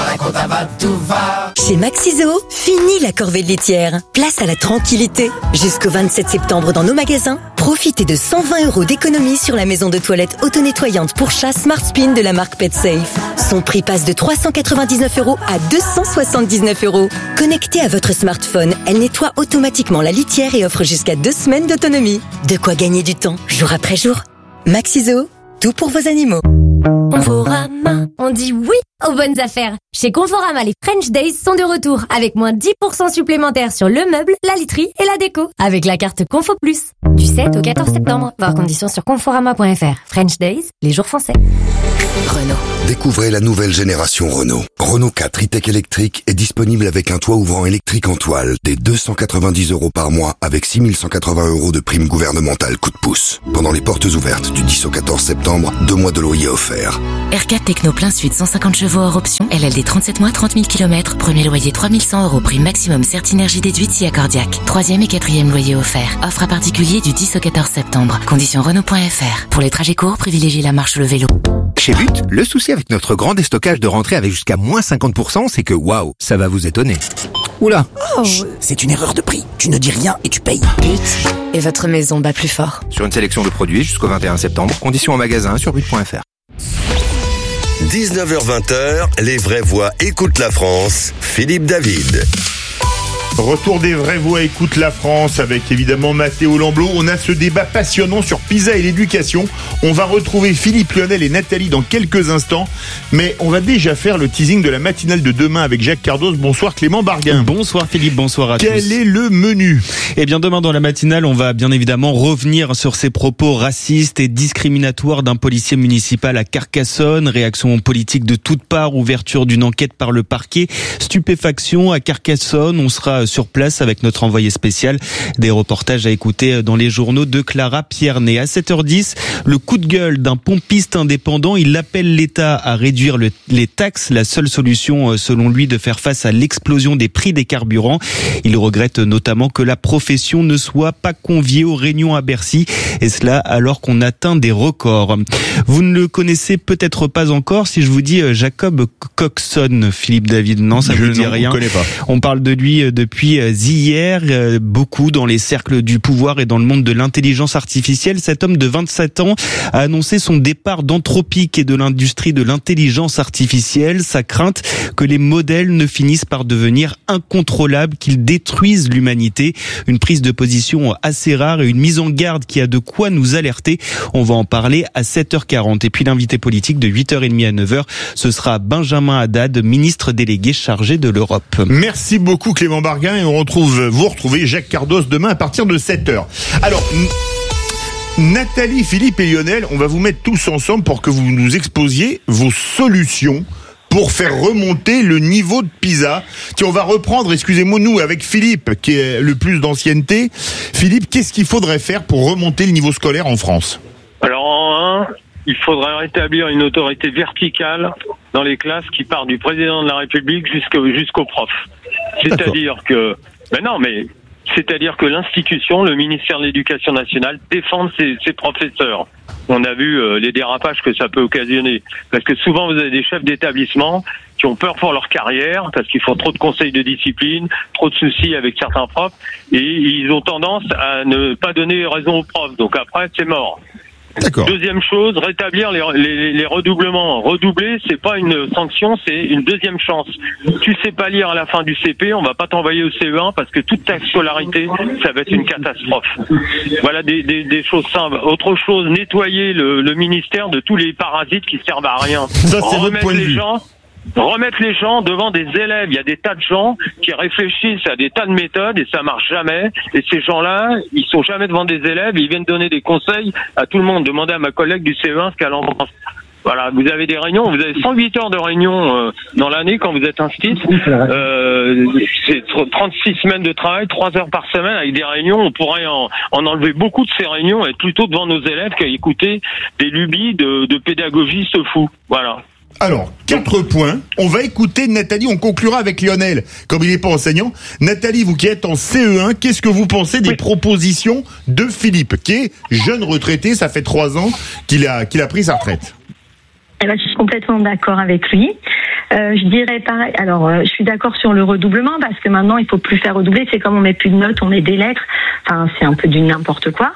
la compte à va, tout va. Chez Maxiso, fini la corvée de litière. Place à la tranquillité. Jusqu'au vingt-sept septembre dans nos magasins, profitez de cent vingt euros d'économie sur la maison de toilette auto-nettoyante pour chat Smart Spin de la marque PetSafe. Son prix passe de trois cent quatre-vingt-dix-neuf euros à deux cent soixante-dix-neuf euros. Connectée à votre smartphone, elle nettoie automatiquement la litière et offre jusqu'à deux semaines d'autonomie. De quoi gagner du temps, jour après jour. Maxiso, tout pour vos animaux. Conforama, on dit oui aux bonnes affaires. Chez Conforama, les French Days sont de retour avec moins dix pour cent supplémentaires sur le meuble, la literie et la déco. Avec la carte Confo Plus. Du sept au quatorze septembre. Voir conditions sur conforama point f r. French Days, les jours français. Renault. Découvrez la nouvelle génération Renault. Renault quatre e-Tech électrique est disponible avec un toit ouvrant électrique en toile dès deux cent quatre-vingt-dix euros par mois avec six mille cent quatre-vingts euros de prime gouvernementale coup de pouce. Pendant les portes ouvertes du dix au quatorze septembre, deux mois de loyer offerts. R quatre Techno plein suite cent cinquante chevaux hors option. L L D trente-sept mois, trente mille kilomètres. Premier loyer trois mille cent euros. Prime maximum Certinergie déduite si accordiaque. Troisième et quatrième loyer offert. Offre à particulier du dix au quatorze septembre. Conditions Renault point f r. Pour les trajets courts, privilégiez la marche ou le vélo. Chez But, le souci avec notre grand déstockage de rentrée avec jusqu'à moins cinquante pour cent, c'est que waouh, ça va vous étonner. Oula, oh. Chut, c'est une erreur de prix. Tu ne dis rien et tu payes. But, et votre maison bat plus fort. Sur une sélection de produits jusqu'au vingt et un septembre, conditions en magasin sur but point f r. dix-neuf heures vingt, les vraies voix écoutent la France. Philippe David. Retour des vraies voix écoute la France avec évidemment Mathéo Lamblot. On a ce débat passionnant sur PISA et l'éducation. On va retrouver Philippe Lionel et Nathalie dans quelques instants. Mais on va déjà faire le teasing de la matinale de demain avec Jacques Cardos. Bonsoir Clément Barguin. Bonsoir Philippe, bonsoir à Quel tous. Quel est le menu ? Eh bien demain dans la matinale, on va bien évidemment revenir sur ces propos racistes et discriminatoires d'un policier municipal à Carcassonne. Réaction politique de toutes parts, ouverture d'une enquête par le parquet. Stupéfaction à Carcassonne, on sera sur place avec notre envoyé spécial. Des reportages à écouter dans les journaux de Clara Pierné. À sept heures dix, le coup de gueule d'un pompiste indépendant. Il appelle l'État à réduire le, les taxes. La seule solution, selon lui, de faire face à l'explosion des prix des carburants. Il regrette notamment que la profession ne soit pas conviée aux réunions à Bercy. Et cela alors qu'on atteint des records. Vous ne le connaissez peut-être pas encore si je vous dis Jacob Coxon, Philippe David. Non, ça ne vous dit rien. On connaît pas. On parle de lui depuis Depuis hier, beaucoup dans les cercles du pouvoir et dans le monde de l'intelligence artificielle. Cet homme de vingt-sept ans a annoncé son départ d'Anthropic et de l'industrie de l'intelligence artificielle. Sa crainte que les modèles ne finissent par devenir incontrôlables, qu'ils détruisent l'humanité. Une prise de position assez rare et une mise en garde qui a de quoi nous alerter. On va en parler à sept heures quarante. Et puis l'invité politique de huit heures trente à neuf heures, ce sera Benjamin Haddad, ministre délégué chargé de l'Europe. Merci beaucoup Clément Barguin. Et on retrouve, vous retrouvez Jacques Cardos demain à partir de sept heures. Alors, Nathalie, Philippe et Lionel, on va vous mettre tous ensemble pour que vous nous exposiez vos solutions pour faire remonter le niveau de PISA. Tiens, on va reprendre, excusez-moi, nous, avec Philippe, qui est le plus d'ancienneté. Philippe, qu'est-ce qu'il faudrait faire pour remonter le niveau scolaire en France ? Alors, en un, il faudrait rétablir une autorité verticale dans les classes qui part du président de la République jusqu'au, jusqu'au prof. C'est-à-dire D'accord. que, ben non, mais c'est-à-dire que l'institution, le ministère de l'Éducation nationale, défend ses, ses professeurs. On a vu euh, les dérapages que ça peut occasionner, parce que souvent vous avez des chefs d'établissement qui ont peur pour leur carrière, parce qu'ils font trop de conseils de discipline, trop de soucis avec certains profs, et ils ont tendance à ne pas donner raison aux profs. Donc après, c'est mort. D'accord. Deuxième chose, rétablir les, les, les redoublements. Redoubler, c'est pas une sanction, c'est une deuxième chance. Tu sais pas lire à la fin du C P, on va pas t'envoyer au C E un parce que toute ta scolarité, ça va être une catastrophe. Voilà des, des, des choses simples. Autre chose, nettoyer le, le ministère de tous les parasites qui servent à rien. Ça, c'est votre point de vue. Gens, remettre les gens devant des élèves. Il y a des tas de gens qui réfléchissent à des tas de méthodes et ça marche jamais. Et ces gens-là, ils sont jamais devant des élèves. Ils viennent donner des conseils à tout le monde. Demandez à ma collègue du C E un ce qu'elle en pense. Voilà, vous avez des réunions, vous avez cent huit heures de réunions euh, dans l'année quand vous êtes instit. Euh, c'est trente-six semaines de travail, trois heures par semaine avec des réunions. On pourrait en, en enlever beaucoup de ces réunions et être plutôt devant nos élèves qu'à écouter des lubies de, de pédagogistes fous. Voilà. Alors, quatre points. On va écouter Nathalie, on conclura avec Lionel, comme il n'est pas enseignant. Nathalie, vous qui êtes en C E un, qu'est-ce que vous pensez des oui. propositions de Philippe, qui est jeune retraité, ça fait trois ans qu'il a, qu'il a pris sa retraite? Eh ben, je suis complètement d'accord avec lui. Euh, je dirais pareil. Alors, euh, je suis d'accord sur le redoublement parce que maintenant, il faut plus faire redoubler. C'est comme on met plus de notes, on met des lettres. Enfin, c'est un peu du n'importe quoi.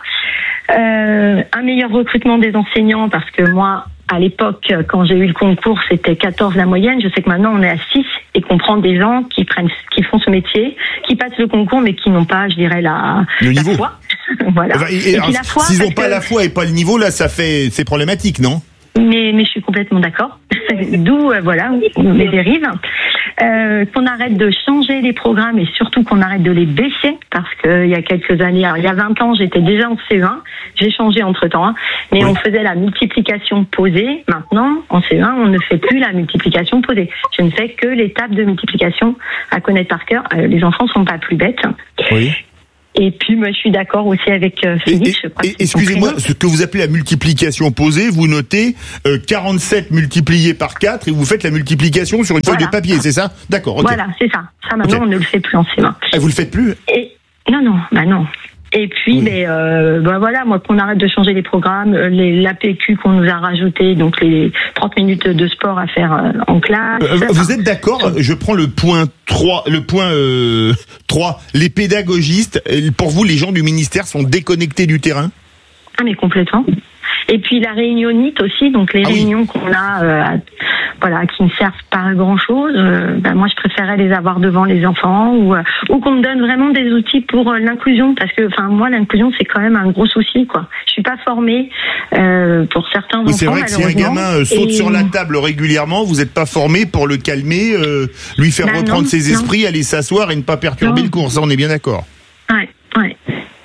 Euh, un meilleur recrutement des enseignants parce que moi, à l'époque, quand j'ai eu le concours, c'était quatorze la moyenne. Je sais que maintenant, on est à six et qu'on prend des gens qui prennent, qui font ce métier, qui passent le concours, mais qui n'ont pas, je dirais, la, le la niveau. foi. Voilà. Enfin, et, et, alors, la foi, s'ils n'ont pas que... la foi et pas le niveau, là, ça fait, c'est problématique, non? Mais, mais je suis complètement d'accord. D'où, euh, voilà, les dérives. Euh, qu'on arrête de changer les programmes et surtout qu'on arrête de les baisser parce qu'il y a quelques années, alors il y a vingt ans, j'étais déjà en C E un. J'ai changé entre-temps, hein, mais oui. On faisait la multiplication posée. Maintenant, en C E un, on ne fait plus la multiplication posée. Je ne fais que l'étape de multiplication à connaître par cœur. Euh, les enfants sont pas plus bêtes. Oui. Et puis, moi, je suis d'accord aussi avec euh, Philippe. Et, je crois et, excusez-moi, ce que vous appelez la multiplication posée, vous notez euh, quarante-sept multiplié par quatre et vous faites la multiplication sur une voilà. feuille de papier, c'est ça? D'accord, ok. Voilà, c'est ça. Ça, maintenant, okay. On ne le fait plus en C E un. Et vous le faites plus? Et... Non, non, bah non. Et puis, oui. mais, euh, bah voilà, moi, qu'on arrête de changer les programmes, les, l'A P Q qu'on nous a rajouté, donc les trente minutes de sport à faire euh, en classe. Euh, vous êtes d'accord? Je prends le point trois, le point euh, trois. Les pédagogistes, pour vous, les gens du ministère sont déconnectés du terrain? Ah, mais complètement. Et puis la réunionnite aussi, donc les ah réunions oui. qu'on a, euh, voilà, qui ne servent pas à grand chose. Euh, ben moi, je préférais les avoir devant les enfants ou euh, ou qu'on me donne vraiment des outils pour euh, l'inclusion, parce que, enfin, moi, l'inclusion c'est quand même un gros souci, quoi. Je suis pas formée euh, pour certains oui, enfants. C'est vrai que si un gamin euh, saute et... sur la table régulièrement, vous n'êtes pas formé pour le calmer, euh, lui faire ben reprendre non, ses non. esprits, aller s'asseoir et ne pas perturber non. le cours. Ça, on est bien d'accord. Ouais, ouais.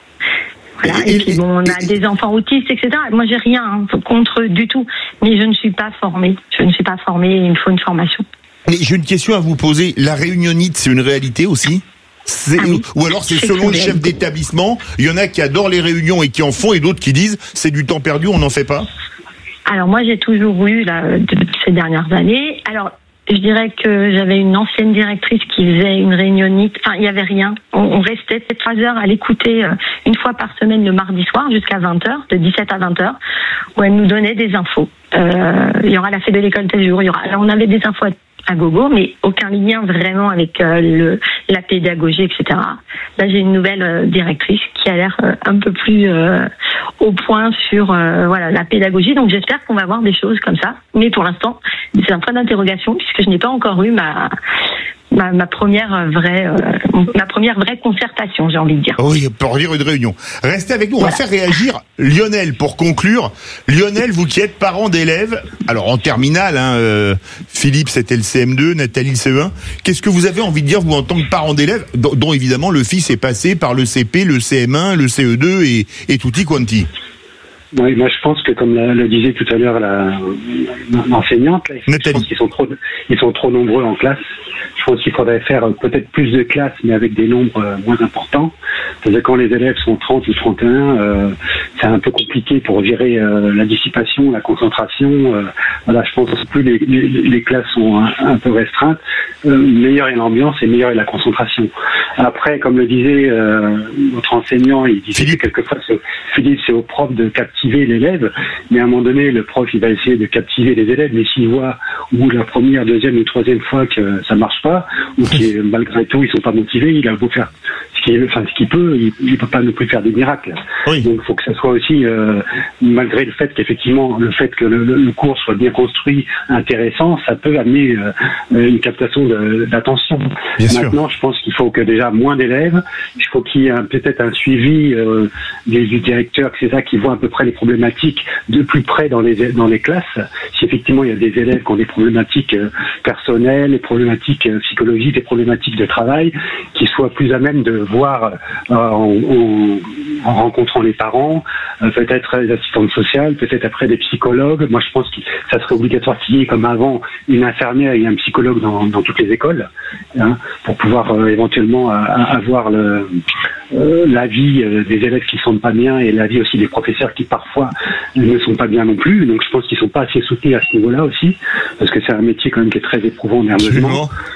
Voilà. Et, et puis bon, on a des enfants autistes, et cetera. Moi, j'ai rien hein, contre du tout, mais je ne suis pas formée. Je ne suis pas formée. Il me faut une formation. Mais j'ai une question à vous poser. La réunionnite, c'est une réalité aussi? C'est, ah oui. Ou alors c'est, c'est selon le chef d'établissement. Il y en a qui adorent les réunions et qui en font, et d'autres qui disent c'est du temps perdu, on n'en fait pas. Alors moi, j'ai toujours eu là de, de ces dernières années. Alors. Je dirais que j'avais une ancienne directrice qui faisait une réunionnite. Enfin, il n'y avait rien. On, on restait trois heures à l'écouter euh, une fois par semaine le mardi soir jusqu'à vingt heures, de dix-sept à vingt heures, où elle nous donnait des infos. Euh, il y aura la fête de l'école tel jour. Il y aura. Alors, on avait des infos à gogo, mais aucun lien vraiment avec euh, le, la pédagogie, et cetera. Là, j'ai une nouvelle euh, directrice qui a l'air euh, un peu plus euh, au point sur euh, voilà la pédagogie. Donc, j'espère qu'on va voir des choses comme ça. Mais pour l'instant, c'est un point d'interrogation puisque je n'ai pas encore eu ma ma, ma première vraie euh, ma première vraie concertation, j'ai envie de dire. Oui, pour dire une réunion. Restez avec nous. On voilà. va faire réagir Lionel pour conclure. Lionel, vous qui êtes parent d'élèves, alors en terminale, hein, euh, Philippe c'était le C M deux, Nathalie le C E un. Qu'est-ce que vous avez envie de dire vous en tant que parent d'élèves, dont, dont évidemment le fils est passé par le C P, le C M un, le C E deux et, et tutti quanti? Oui, moi je pense que comme la, le disait tout à l'heure la, l'enseignante, là, je pense qu'ils sont trop, ils sont trop nombreux en classe. Je pense qu'il faudrait faire peut-être plus de classes, mais avec des nombres euh, moins importants. C'est-à-dire quand les élèves sont trente ou trente et un, euh, c'est un peu compliqué pour gérer euh, la dissipation, la concentration. Euh, voilà, je pense que plus les, les, les classes sont un, un peu restreintes, euh, meilleure est l'ambiance et meilleure est la concentration. Après, comme le disait euh, notre enseignant, il disait Philippe. que quelquefois, c'est, Philippe, c'est au prof de captiver l'élève, mais à un moment donné, le prof, il va essayer de captiver les élèves, mais s'il voit au bout de la première, deuxième ou troisième fois que ça marche pas, ou que malgré tout, ils sont pas motivés, il a beau faire ce qu'il, enfin, ce qu'il peut, il, il peut pas non plus faire des miracles. Oui. Donc, il faut que ça soit aussi, euh, malgré le fait qu'effectivement, le fait que le, le cours soit bien construit, intéressant, ça peut amener euh, une captation de, d'attention. Bien Maintenant, sûr. Je pense qu'il faut que déjà moins d'élèves, il faut qu'il y ait un, peut-être un suivi euh, des, du directeur, c'est ça, qui voit à peu près les problématiques de plus près dans les dans les classes. Si effectivement il y a des élèves qui ont des problématiques euh, personnelles, des problématiques euh, psychologiques, des problématiques de travail, qui soient plus à même de voir euh, en, en, en rencontrant les parents, euh, peut-être les assistantes sociales, peut-être après des psychologues. Moi, je pense que ça serait obligatoire qu'il y ait, comme avant, une infirmière et un psychologue dans, dans toutes les écoles, hein, pour pouvoir euh, éventuellement euh, avoir le, euh, l'avis euh, des élèves qui ne sont pas bien et l'avis aussi des professeurs qui parfois ne sont pas bien non plus. Donc, je pense qu'ils ne sont pas assez soutenus à ce niveau-là aussi, parce que c'est un métier quand même qui est très éprouvant nerveusement.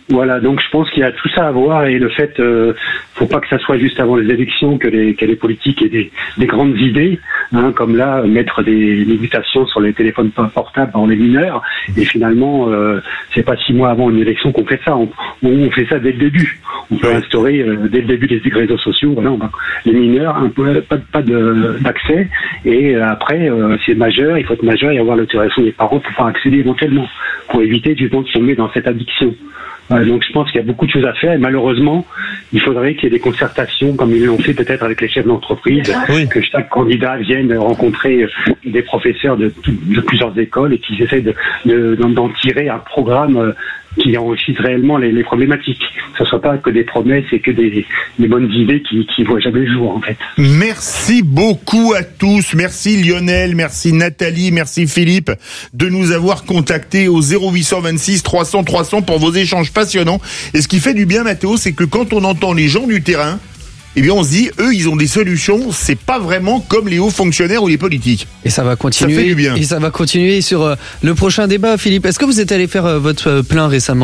Voilà, donc je pense qu'il y a tout ça à voir et le fait, euh, faut pas que ça soit juste avant les élections que les, que les politiques aient des, des grandes idées, hein, comme là, mettre des limitations sur les téléphones portables dans les mineurs et finalement, euh, c'est pas six mois avant une élection qu'on fait ça, on, on fait ça dès le début. On peut instaurer euh, dès le début des réseaux sociaux, voilà, on va, les mineurs, un peu, pas, pas de, d'accès et euh, après, euh, c'est majeur, il faut être majeur et avoir l'autorisation des parents pour pouvoir accéder éventuellement, pour éviter du temps de tomber dans cette addiction. Euh, donc je pense qu'il y a beaucoup de choses à faire et malheureusement, il faudrait qu'il y ait des concertations comme ils l'ont fait peut-être avec les chefs d'entreprise, oui. que chaque candidat vienne rencontrer des professeurs de, de plusieurs écoles et qu'ils essayent de, de, d'en tirer un programme qui enrichisse réellement les, les problématiques. Que ce ne soit pas que des promesses et que des, des bonnes idées qui ne voient jamais le jour, en fait. Merci beaucoup à tous. Merci Lionel, merci Nathalie, merci Philippe de nous avoir contactés au zéro huit cent vingt-six trois cents trois cents pour vos échanges passionnants. Et ce qui fait du bien, Mathéo, c'est que quand on entend les gens du terrain, eh bien on se dit, eux, ils ont des solutions, c'est pas vraiment comme les hauts fonctionnaires ou les politiques. Et ça va continuer. Ça fait du bien. Et ça va continuer sur euh, le prochain débat, Philippe. Est-ce que vous êtes allé faire euh, votre euh, plein récemment ?